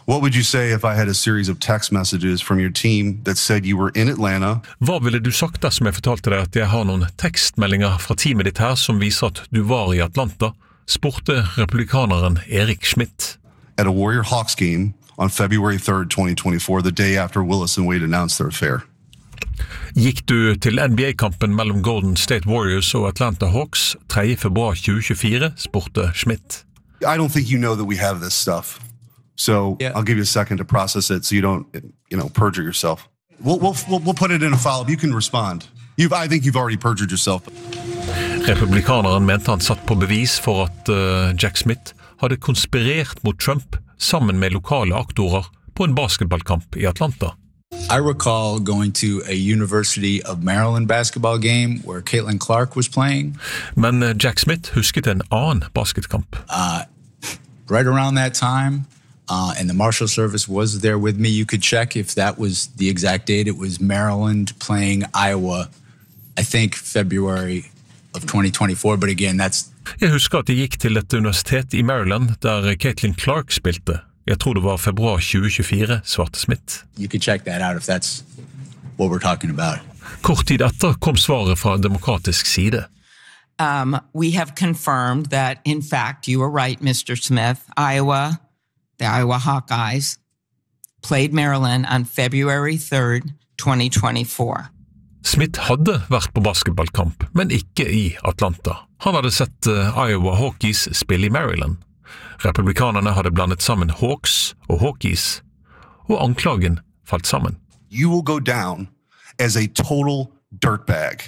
What would you say if I had a series of text messages from your team that said you were in Atlanta? Hva ville du sagt dersom jeg fortalte deg at jeg har noen tekstmeldinger fra teamet ditt her som viser at du var i Atlanta? Spurte republikaneren Eric Schmidt. At a Warrior Hawks game on February third, twenty twenty-four, the day after Willis and Wade announced their affair. Gikk du til N B A-kampen mellom Golden State Warriors og Atlanta Hawks tredje februar tjue tjuefire, spurte Schmidt. I don't think you know that we have this stuff. So yeah. I'll give you a second to process it so you don't, you know, perjure yourself. We'll, we'll, we'll put it in a follow-up. You can respond. You've, I think you've already perjured yourself. Republikaneren mente han satt på bevis for at uh, Jack Smith hadde konspirert mot Trump sammen med lokale aktorer på en basketballkamp i Atlanta. I recall going to a University of Maryland basketball game where Caitlin Clark was playing. Men uh, Jack Smith husket en annen basketkamp. Uh, right around that time, Uh, and the Marshal Service was there with me. You could check if that was the exact date. It was Maryland playing Iowa, I think February of twenty twenty-four, but again, that's... Jeg husker at jeg gikk til et universitet i Maryland der Caitlin Clark spilte. Jeg tror det var februar tjue tjuefire, svarte Smith. You could check that out if that's what we're talking about. Kort tid etter kom svaret fra demokratisk side. Um, we have confirmed that, in fact, you were right, Mister Smith. Iowa... The Iowa Hawkeyes played Maryland on February third, twenty twenty-four. Smith hadde vært på basketballkamp, men ikke i Atlanta. Han hadde sett Iowa Hawkeyes spille i Maryland. Republikanerne hadde blandet sammen Hawks og Hawkeyes, og anklagen falt sammen. You will go down as a total dirtbag.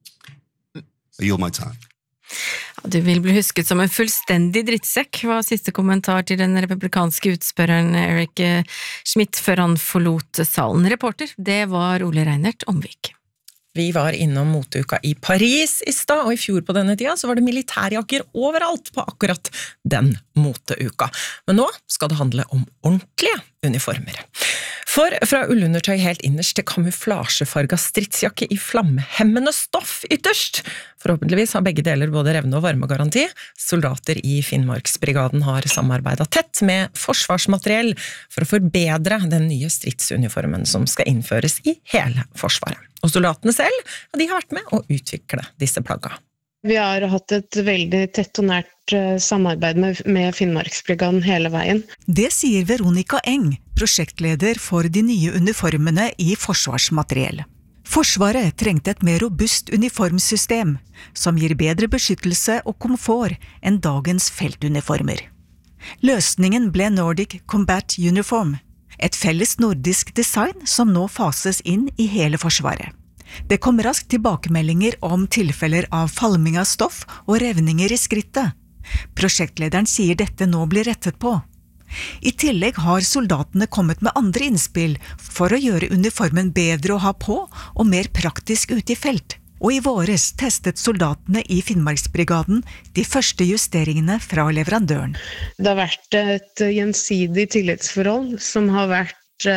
I yield my time. Du vil bli husket som en fullstendig drittsekk, var siste kommentar til den republikanske utspørreren Eric Schmidt før han forlot salen. Reporter, det var Ole Reinert Omvik. Vi var innom moteuka i Paris i stad, og i fjor på denne tida så var det militærjakker overalt på akkurat den moteuka. Men nå skal det handle om ordentlige uniformer. For fra ullundertøy helt innerst til kamuflasjefarga stridsjakke i flammehemmende stoff ytterst. Forhåpentligvis har begge deler både revne- og varmegaranti. Soldater i Finnmarksbrigaden har samarbeidet tett med forsvarsmateriell for å forbedre den nye stridsuniformen som skal innføres i hele forsvaret. Og soldatene selv, de har vært med å utvikle disse plagga. Vi har hatt et veldig tett og nært samarbeid med, med Finnmarksbrigaden hele veien. Det sier Veronica Eng, prosjektleder for de nye uniformene i forsvarsmateriell. Forsvaret trengte et mer robust uniformsystem, som gir bedre beskyttelse og komfort enn dagens feltuniformer. Løsningen ble Nordic Combat Uniform, et felles nordisk design som nå fases inn i hele forsvaret. Det kom raskt tilbakemeldinger om tilfeller av falming av stoff og revninger i skrittet. Prosjektlederen sier dette nå blir rettet på. I tillegg har soldatene kommet med andre innspill for å gjøre uniformen bedre å ha på og mer praktisk ute i felt. Og i våres testet soldatene i Finnmarksbrigaden de første justeringene fra leverandøren. Det har vært et gjensidig tillitsforhold som har vært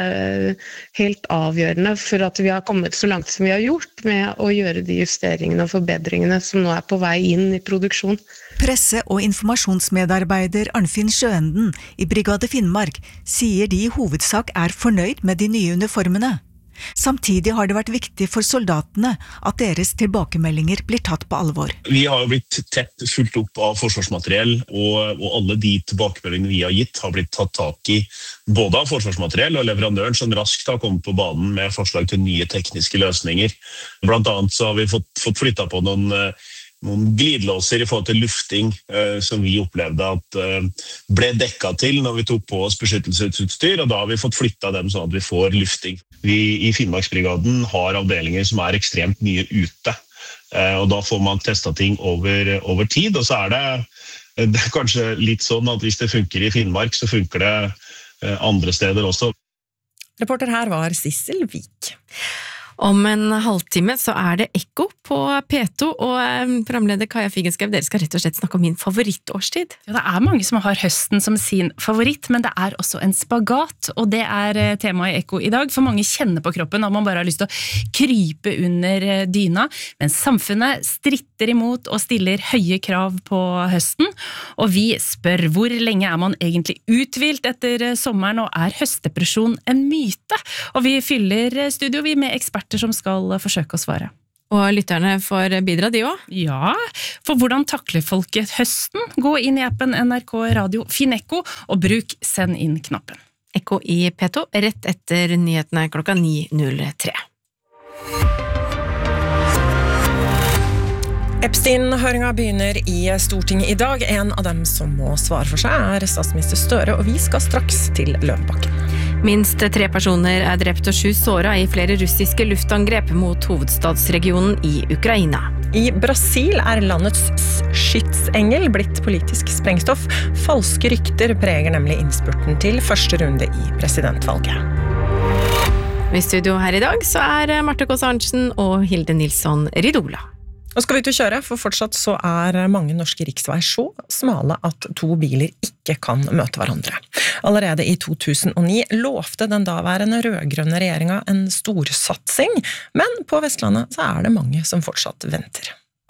helt avgjørende for at vi har kommet så langt som vi har gjort med å gjøre de justeringene og forbedringene som nå er på vei inn i produksjon. Presse- og informasjonsmedarbeider Arnfinn Sjøenden i Brigade Finnmark sier de i hovedsak er fornøyd med de nye uniformene. Samtidig har det vært viktig for soldatene at deres tilbakemeldinger blir tatt på alvor. Vi har jo blitt tett fulgt opp av forsvarsmateriell, og, og alle de tilbakemeldingene vi har gitt har blitt tatt tak i både av forsvarsmateriell og leverandøren som raskt har kommet på banen med forslag til nye tekniske løsninger. Blant annet så har vi fått, fått flyttet på noen noen glidelåser i forhold til lufting eh, som vi opplevde at eh, ble dekket til når vi tok på oss beskyttelsesutstyr, og da har vi fått flyttet dem sånn at vi får lufting. Vi i Finnmarksbrigaden har avdelinger som er ekstremt mye ute, eh, og da får man testet ting over, over tid, og så er det, det er kanskje litt sånn at hvis det funker i Finnmark, så funker det eh, andre steder også. Reporter her var Sissel Vik. Om en halvtime så er det Ekko på P to, og programleder Kaja Figenschou, dere skal rett og slett snakke om min favorittårstid. Ja, det er mange som har høsten som sin favoritt, men det er også en spagat, og det er temaet i Ekko i dag, for mange kjenner på kroppen at man bare har lyst til å krype under dyna, men samfunnet stritter imot og stiller høye krav på høsten, og vi spør hvor lenge er man egentlig uthvilt etter sommeren, og er høstdepresjon en myte? Og vi fyller studio vi med eksperter som skal forsøke å svare. Og lytterne får bidra de også? Ja, for hvordan takler folket høsten? Gå inn i appen N R K Radio, finn Ekko, og bruk send inn-knappen. Ekko i P to, rett etter nyhetene klokka ni null tre. Epstein-høringa begynner i Stortinget i dag. En av dem som må svare for seg er statsminister Støre, og vi skal straks til Løvebakken. Minst tre personer er drept og sju såret i flere russiske luftangrep mot hovedstadsregionen i Ukraina. I Brasil er landets skytsengel blitt politisk sprengstoff. Falske rykter preger nemlig innspurten til første runde i presidentvalget. I studio her i dag så er Marte Kåss Arntzen og Hilde Nilsson Ridola. Nå skal vi ut og kjøre, for fortsatt så er mange norske riksveier så smale at to biler ikke kan møte hverandre. Allerede i to tusen og ni lovte den daværende rødgrønne regjeringa en stor satsing, men på Vestlandet så er det mange som fortsatt venter.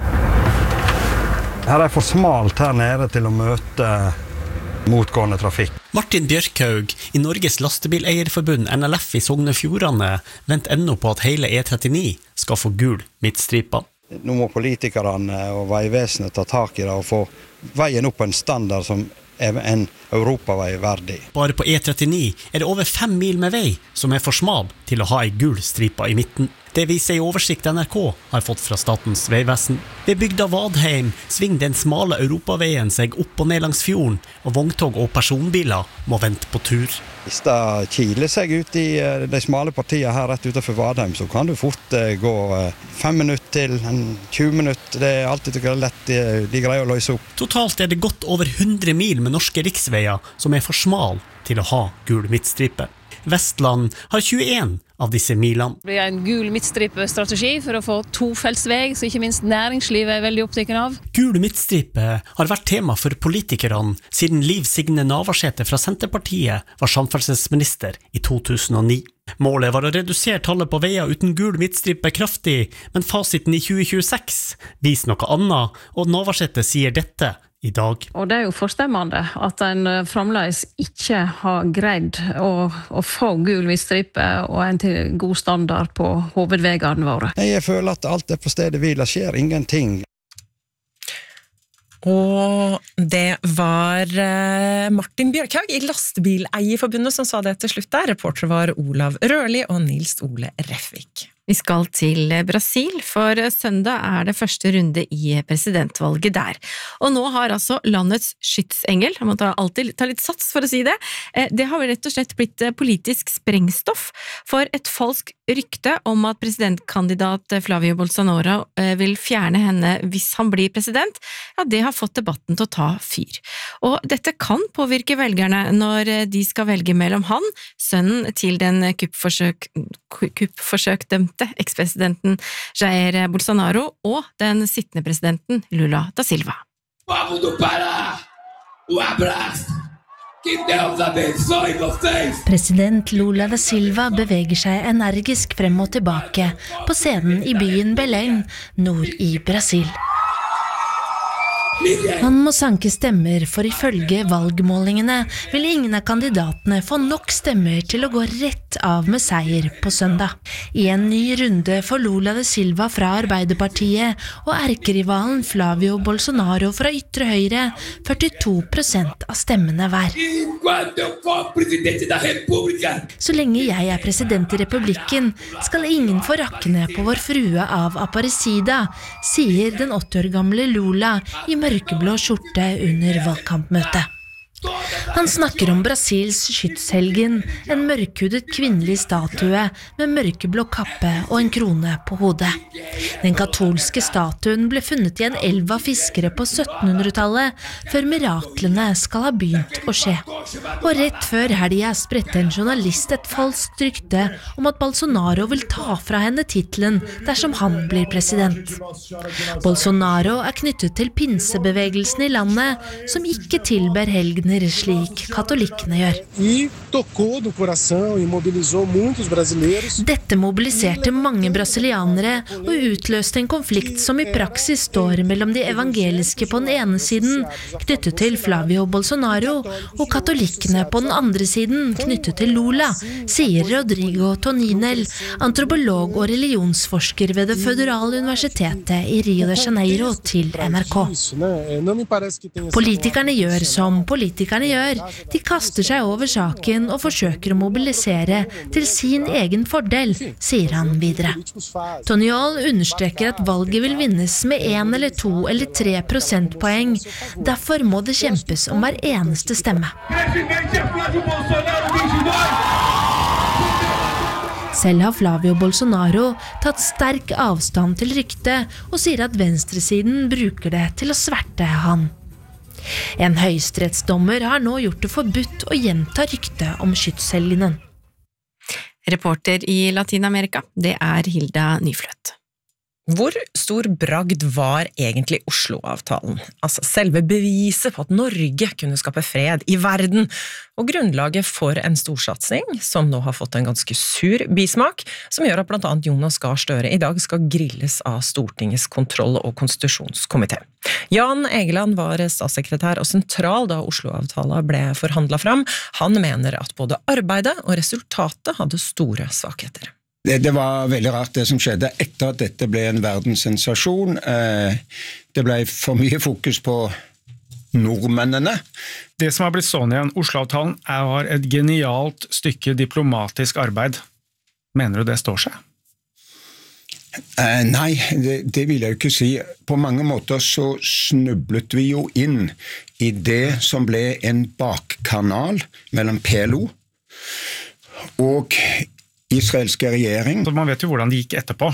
Her er for smalt her nede til å møte motgående trafikk. Martin Bjørkhaug i Norges Lastebileierforbund N L F i Sogne Fjordane venter ennå på at hele E trettini skal få gul midtstripa. Nå må politikerne og veivesenet ta tak i det og få veien opp på en standard som er en europavei verdig. Bare på E trettini er det over fem mil med vei som er for smal til å ha en gul stripa i midten. Det viser i oversikt N R K har fått fra Statens vegvesen. Ved bygda Vadheim svinger den smale europaveien seg opp og ned langs fjorden, og vogntog og personbiler må vente på tur. Hvis det kiler seg ut i de smale partiene her rett utenfor Vadheim, så kan du fort gå fem minutter til en tjue minutter. Det er alltid lett, de greier å løse opp. Totalt er det godt over hundre mil med norske riksveier som er for smal til å ha gul midtstripe. Vestland har tjueen av disse milene. Det er en gul midtstripestrategi for å få tofeltsveg, så ikke minst næringslivet er veldig opptatt av. Gul midtstripe har vært tema for politikerne siden Liv Signe Navarsete fra Senterpartiet var samferdselsminister i to tusen og ni. Målet var å redusere tallet på veier uten gul midtstripe kraftig, men fasiten i tjue tjueseks viser noe annet, og Navarsete sier dette i dag. Og det er jo forstemmende at en fremdeles ikke har greid å, å få gul midtstripe og en til god standard på hovedveiene våre. Jeg føler at alt er på stedet hvil, det skjer ingenting. Og det var Martin Bjørkhaug i Lastebileierforbundet som sa det til slutt der. Reporter var Olav Rørli og Nils Ole Refvik. Vi skal til Brasil, for søndag er det første runde i presidentvalget der. Og nå har altså landets skytsengel, jeg må ta, alltid ta litt sats for å si det, det har rett og slett blitt politisk sprengstoff for et falsk rykte om at presidentkandidat Flavio Bolsonaro vil fjerne henne hvis han blir president. Ja, det har fått debatten til å ta fyr. Og dette kan påvirke velgerne når de skal velge mellom han, sønnen til den kuppforsøk, kuppforsøkdømte ekspresidenten Jair Bolsonaro og den sittende presidenten Lula da Silva. Povo do Pará, um abraço, que Deus abençoe vocês! President Lula da Silva beveger seg energisk frem og tilbake på scenen i byen Belém, nord i Brasil. Han må sanke stemmer, for ifølge valgmålingene vil ingen av kandidatene få nok stemmer til å gå rett av med seier på søndag. I en ny runde får Lula da Silva fra Arbeiderpartiet og erkerivalen Flavio Bolsonaro fra ytre høyre førtito prosent av stemmene hver. Så lenge jeg er president i republikken, skal ingen få rakkene på vår frue av Aparecida, sier den åtti år gamle Lula i mørkeblå skjorte under valgkampmøtet. Han snakker om Brasils skytshelgen, en mørkhudet kvinnelig statue med mørkeblå kappe og en krone på hodet. Den katolske statuen ble funnet i en elv av fiskere på syttenhundretallet, før miraklene skal ha begynt å skje. Og rett før helga spredte en journalist et falskt rykte om at Bolsonaro vil ta fra henne titlen dersom han blir president. Bolsonaro er knyttet til pinsebevegelsen i landet, som ikke tilber helgener slik katolikkene gjør. Dette mobiliserte mange brasilianere og utløste en konflikt som i praksis står mellom de evangeliske på den ene siden, knyttet til Flavio Bolsonaro, og katolikkene på den andre siden, knyttet til Lula, sier Rodrigo Toninel, antropolog og religionsforsker ved det føderale universitetet i Rio de Janeiro til N R K. Politikerne gjør som politikerne gjør. De kaster seg over saken og forsøker å mobilisere til sin egen fordel, sier han videre. Toniol understreker at valget vil vinnes med en eller to eller tre prosentpoeng. Derfor må det kjempes om hver eneste stemme. Selv har Flavio Bolsonaro tatt sterk avstand til ryktet og sier at venstresiden bruker det til å sverte han. En høyesterettsdommer har nå gjort det forbudt å gjenta ryktet om skytshelgenen. Reporter i Latinamerika, det er Hilda Nyfløt. Hvor stor bragd var egentlig Oslo-avtalen? Altså selve beviset på at Norge kunne skape fred i verden, og grunnlaget for en storsatsing som nå har fått en ganske sur bismak, som gjør at blant annet Jonas Gahr Støre i dag skal grilles av Stortingets kontroll- og konstitusjonskomité. Jan Egeland var statssekretær og sentral da Oslo-avtalen ble forhandlet fram. Han mener at både arbeidet og resultatet hadde store svakheter. Det, det var veldig rart det som skjedde etter at dette ble en verdenssensasjon. Det ble for mye fokus på nordmennene. Det som har blitt sånn igjen, Oslo-avtalen er et genialt stykke diplomatisk arbeid. Mener du det står seg? Eh, nei, det, det vil jeg jo ikke si. På mange måter så snublet vi jo inn i det som ble en bakkanal mellom P L O og israelske regjering. Man vet jo hvordan det gikk etterpå.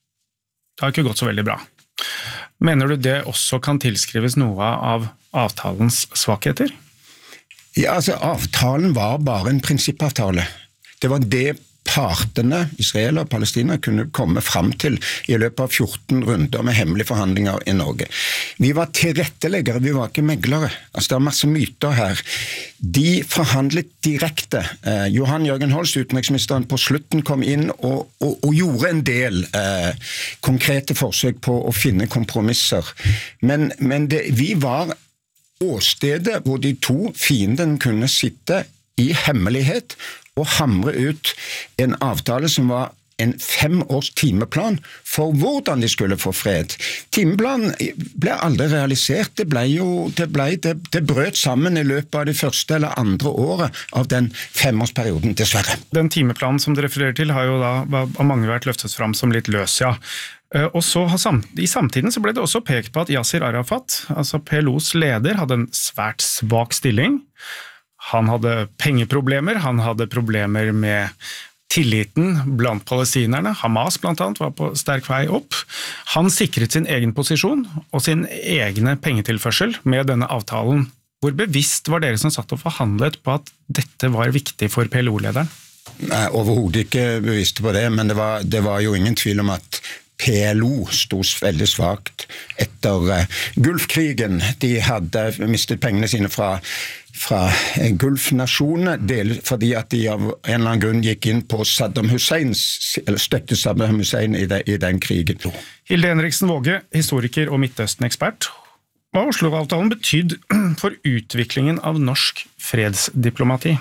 Det har ikke gått så veldig bra. Mener du det også kan tilskrives noe av avtalens svakheter? Ja, altså avtalen var bare en prinsippavtale. Det var det partene, Israel og Palestina, kunne komme frem til i løpet av fjorten runder med hemmelige forhandlinger i Norge. Vi var tilretteleggere, vi var ikke meglere. Altså, det er masse myter her. De forhandlet direkte. Eh, Johan Jørgen Holst, utenriksministeren, på slutten kom inn og, og, og gjorde en del eh, konkrete forsøk på å finne kompromisser. Men, men det, vi var åstedet hvor de to fiendene kunne sitte i hemmelighet og hamre ut en avtale som var en fem års timeplan for hvordan de skulle få fred. Timeplanen ble aldri realisert. Det ble jo, det, ble, det, det brøt sammen i løpet av det første eller andre året av den femårsperioden, dessverre. Den timeplanen som du refererer til har jo da av mange vært løftet fram som litt løs, ja. Og så I samtiden så ble det også pekt på at Yasir Arafat, altså P L O's leder, hadde en svært svak stilling. Han hadde pengeproblemer, han hadde problemer med tilliten blant palestinerne. Hamas blant annet var på sterk vei opp. Han sikret sin egen posisjon og sin egne pengetilførsel med denne avtalen. Hvor bevisst var dere som satt og forhandlet på at dette var viktig for P L O-lederen? Nei, overhodet ikke bevisst på det, men det var, det var jo ingen tvil om at P L O stod veldig svagt etter uh, Gulfkrigen. De hadde mistet pengene sine fra, fra uh, Gulfnasjonene, del, fordi at de av en eller annen grunn gikk inn på Saddam Husseins, eller støtte Saddam Hussein i, de, i den krigen. Hilde Henriksen Våge, historiker og Midtøsten-ekspert. Hva har Oslo-avtalen betydd for utviklingen av norsk fredsdiplomati?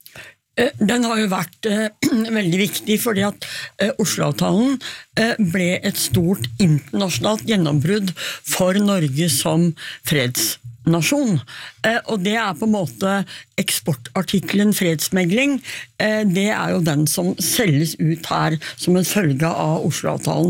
Den har jo vært eh, veldig viktig fordi at eh, Oslo-avtalen eh, ble et stort internasjonalt gjennombrudd for Norge som fredsnasjon. Eh, og det er på en måte eksportartiklen fredsmegling. Eh, det er jo den som selges ut her som en følge av Oslo-avtalen.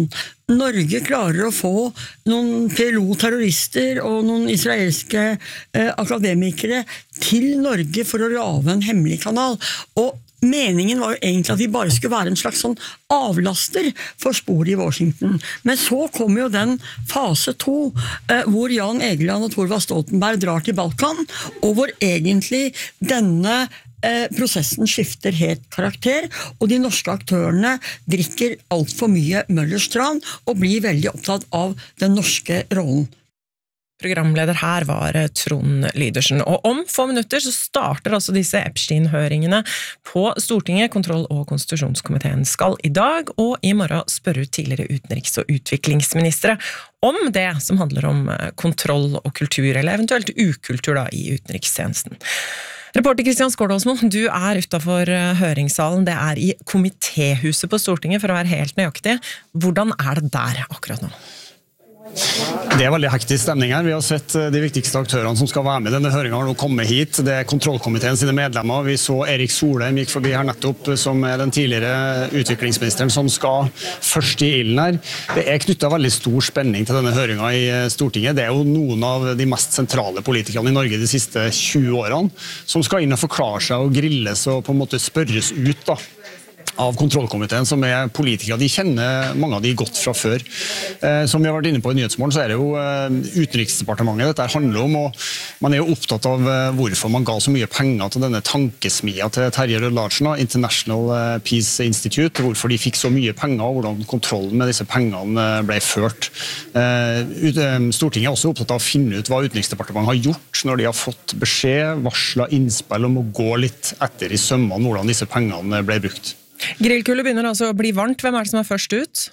Norge klarer å få noen P L O-terrorister og noen israelske eh, akademikere til Norge for å lage en hemmelig kanal. Og meningen var jo egentlig at vi bare skulle være en slags sånn avlaster for sporet i Washington. Men så kom jo den fase to, eh, hvor Jan Egeland og Thorvald Stoltenberg drar til Balkan, og hvor egentlig denne eh, prosessen skifter helt karakter, og de norske aktørene drikker alt for mye Møllers tran og blir veldig opptatt av den norske rollen. Programleder her var Trond Lydersen, og om få minutter så starter altså disse Epstein-høringene på Stortinget. Kontroll- og konstitusjonskomiteen skal i dag og i morgen spørre ut tidligere utenriks- og utviklingsministre om det som handler om kontroll og kultur, eller eventuelt ukultur da, i utenrikstjenesten. Reporter Kristian Skårdalsmo, du er utenfor høringssalen, det er i komitéhuset på Stortinget for å være helt nøyaktig. Hvordan er det der akkurat nå? Det er veldig hektisk stemning her. Vi har sett de viktigste aktørene som skal være med i denne høringen har nå kommet hit. Det er kontrollkomiteen sine medlemmer. Vi så Erik Solheim gikk forbi her nettopp, som er den tidligere utviklingsministeren som skal først i ilden her. Det er knyttet veldig stor spenning til denne høringen i Stortinget. Det er jo noen av de mest sentrale politikerne i Norge de siste tjue årene som skal inn og forklare seg og grilles og på en måte spørres ut da. Av kontrollkomiteen, som er politikere. De kjenner mange av de godt fra før. Eh, som vi har vært inne på i Nyhetsmorgen, så er det jo eh, utenriksdepartementet dette handler om, og man er jo opptatt av eh, hvorfor man ga så mye penger til denne tankesmia til Terje Rød-Larsen, International Peace Institute, hvorfor de fikk så mye penger, og hvordan kontrollen med disse pengene ble ført. Eh, Stortinget er også opptatt av å finne ut hva utenriksdepartementet har gjort når de har fått beskjed, varslet innspill om å gå litt etter i sømmene hvordan disse pengene ble brukt. Grillkullet begynner altså å bli varmt. Hvem er det som er først ut?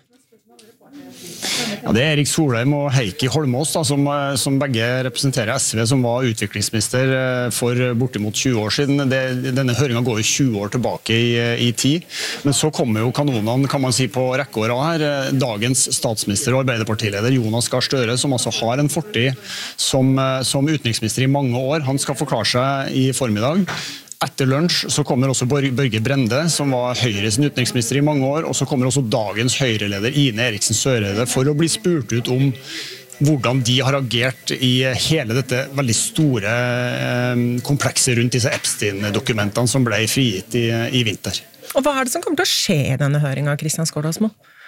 Ja, det er Erik Solheim og Heikki Holmås da, som, som begge representerer S V, som var utviklingsminister for bortimot tjue år siden. Det, denne høringen går jo tjue år tilbake i, i tid. Men så kommer jo kanonene, kan man si, på rekke og rad her. Dagens statsminister og arbeiderpartileder Jonas Gahr Støre, som altså har en fortid som, som utenriksminister i mange år. Han skal forklare seg i formiddag. Etter lunsj så kommer også Børge Brende, som var Høyres utenriksminister i mange år, og så kommer også dagens Høyre-leder Ine Eriksen Søreide for å bli spurt ut om hvordan de har agert i hele dette veldig store komplekset rundt disse Epstein-dokumentene som ble frigitt i, i vinter. Og hva er det som kommer til å skje i denne høringen, Kristian Skårdalsmo?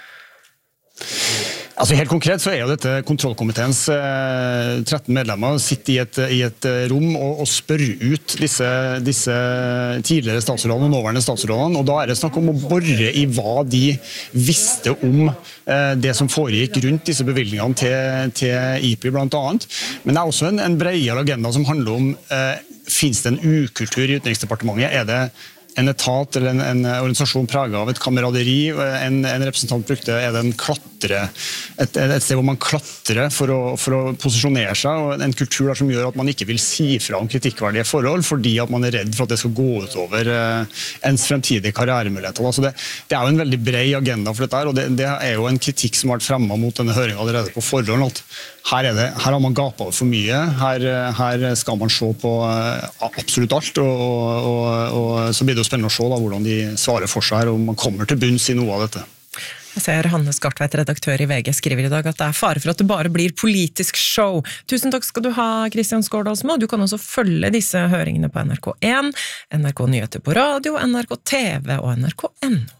Altså Helt konkret så er jo dette kontrollkomiteens eh, tretten medlemmer sitter i et, i et rom og, og spør ut disse, disse tidligere statsrådene og nåværende statsrådene, og da er det snakk om å borre i hva de visste om eh, det som foregikk rundt disse bevilgningene til, til I P I blant annet. Men det er også en, en bredere agenda som handler om eh, finnes det en ukultur i Utenriksdepartementet? Er det en etat eller en, en organisasjon preget av et kameraderi? En, en representant brukte er det en klatre, et, et sted hvor man klatrer for å, for å posisjonere seg, og en kultur der som gjør at man ikke vil si fra om kritikkverdige forhold, fordi at man er redd for at det skal gå ut over uh, ens fremtidige karrieremuligheter. Altså det, det er jo en veldig bred agenda for dette her, og det, det er jo en kritikk som har vært fremmet mot denne høringen allerede på forhånd, at her, er det, her har man gapet over for mye, her, her skal man se på uh, absolutt alt, og, og, og, og så blir det spennende å se da, hvordan de svarer for seg her, og man kommer til bunns i noe av dette. Jeg ser Hanne Skartveit, redaktør i V G, skriver i dag at det er fare for at det bare blir politisk show. Tusen takk skal du ha, Kristian Skårdalsmo. Du kan også følge disse høringene på N R K én, N R K Nyheter på radio, N R K T V og N R K N O.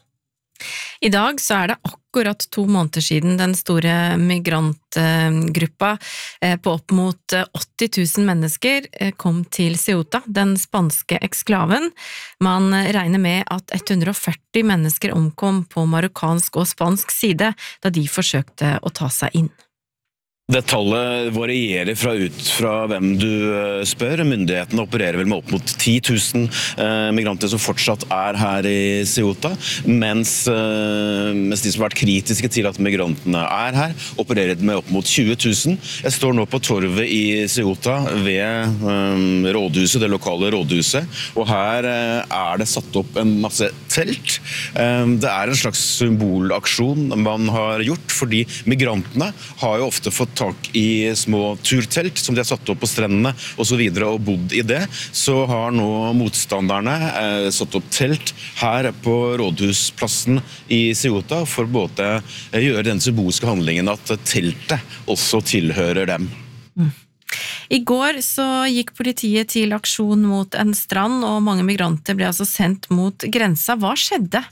I dag så er det akkurat to måneder siden den store migrantgruppa på opp mot åtti tusen mennesker kom til Ceuta, den spanske eksklaven. Man regner med at hundre og førti mennesker omkom på marokkansk og spansk side da de forsøkte å ta seg inn. Det tallet varierer fra ut fra hvem du spør. Myndighetene opererer vel med opp mot ti tusen eh, migranter som fortsatt er her i Ceuta, mens, eh, mens de som har vært kritiske til at migrantene er her, opererer med opp mot tjue tusen. Jeg står nå på torvet i Ceuta ved eh, rådhuset, det lokale rådhuset, og her eh, er det satt opp en masse telt. Eh, det er en slags symbolaksjon man har gjort, fordi migrantene har jo ofte fått fått tak i små turtelt som de har satt opp på strendene og så videre og bodd i det, så har nå motstanderne eh, satt opp telt her på Rådhusplassen i Ceuta for både eh, gjøre den symbolske handlingen at teltet også tilhører dem. Mm. I går så gikk politiet til aksjon mot en strand, og mange migranter ble altså sendt mot grensa. Hva skjedde?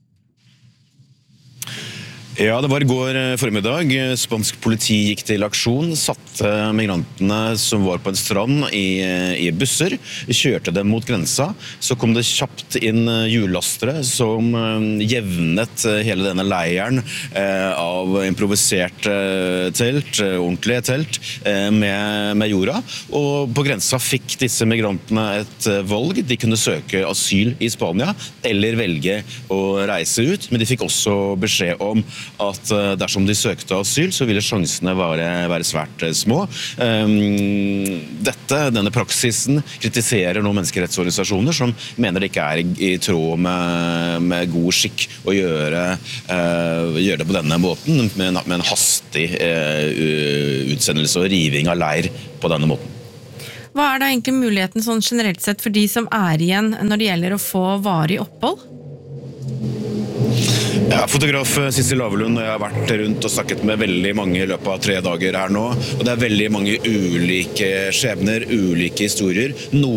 Ja, det var i går formiddag. Spansk politi gikk til aksjon, satte migrantene som var på en strand i, i busser, kjørte dem mot grensa. Så kom det kjapt inn hjulllastere som jevnet hele denne leiren eh, av improvisert telt, ordentlige telt, eh, med, med jorda. Og på grensa fikk disse migrantene et valg. De kunne søke asyl i Spania, eller velge å reise ut, men de fikk også beskjed om at dersom de søkte asyl, så ville sjansene være, være svært små. Dette, denne praksisen kritiserer nå menneskerettsorganisasjoner som mener det ikke er i tråd med, med god skikk å gjøre, uh, gjøre det på denne måten, med en, med en hastig uh, utsendelse og riving av leir på denne måten. Hva er da egentlig muligheten sånn generelt sett for de som er igjen når det gjelder å få varig opphold? Ja, fotograf Sissel Lavelund og jeg har vært rundt og snakket med veldig mange i løpet av tre dager her nå, og det er veldig mange ulike skjebner, ulike historier. Noen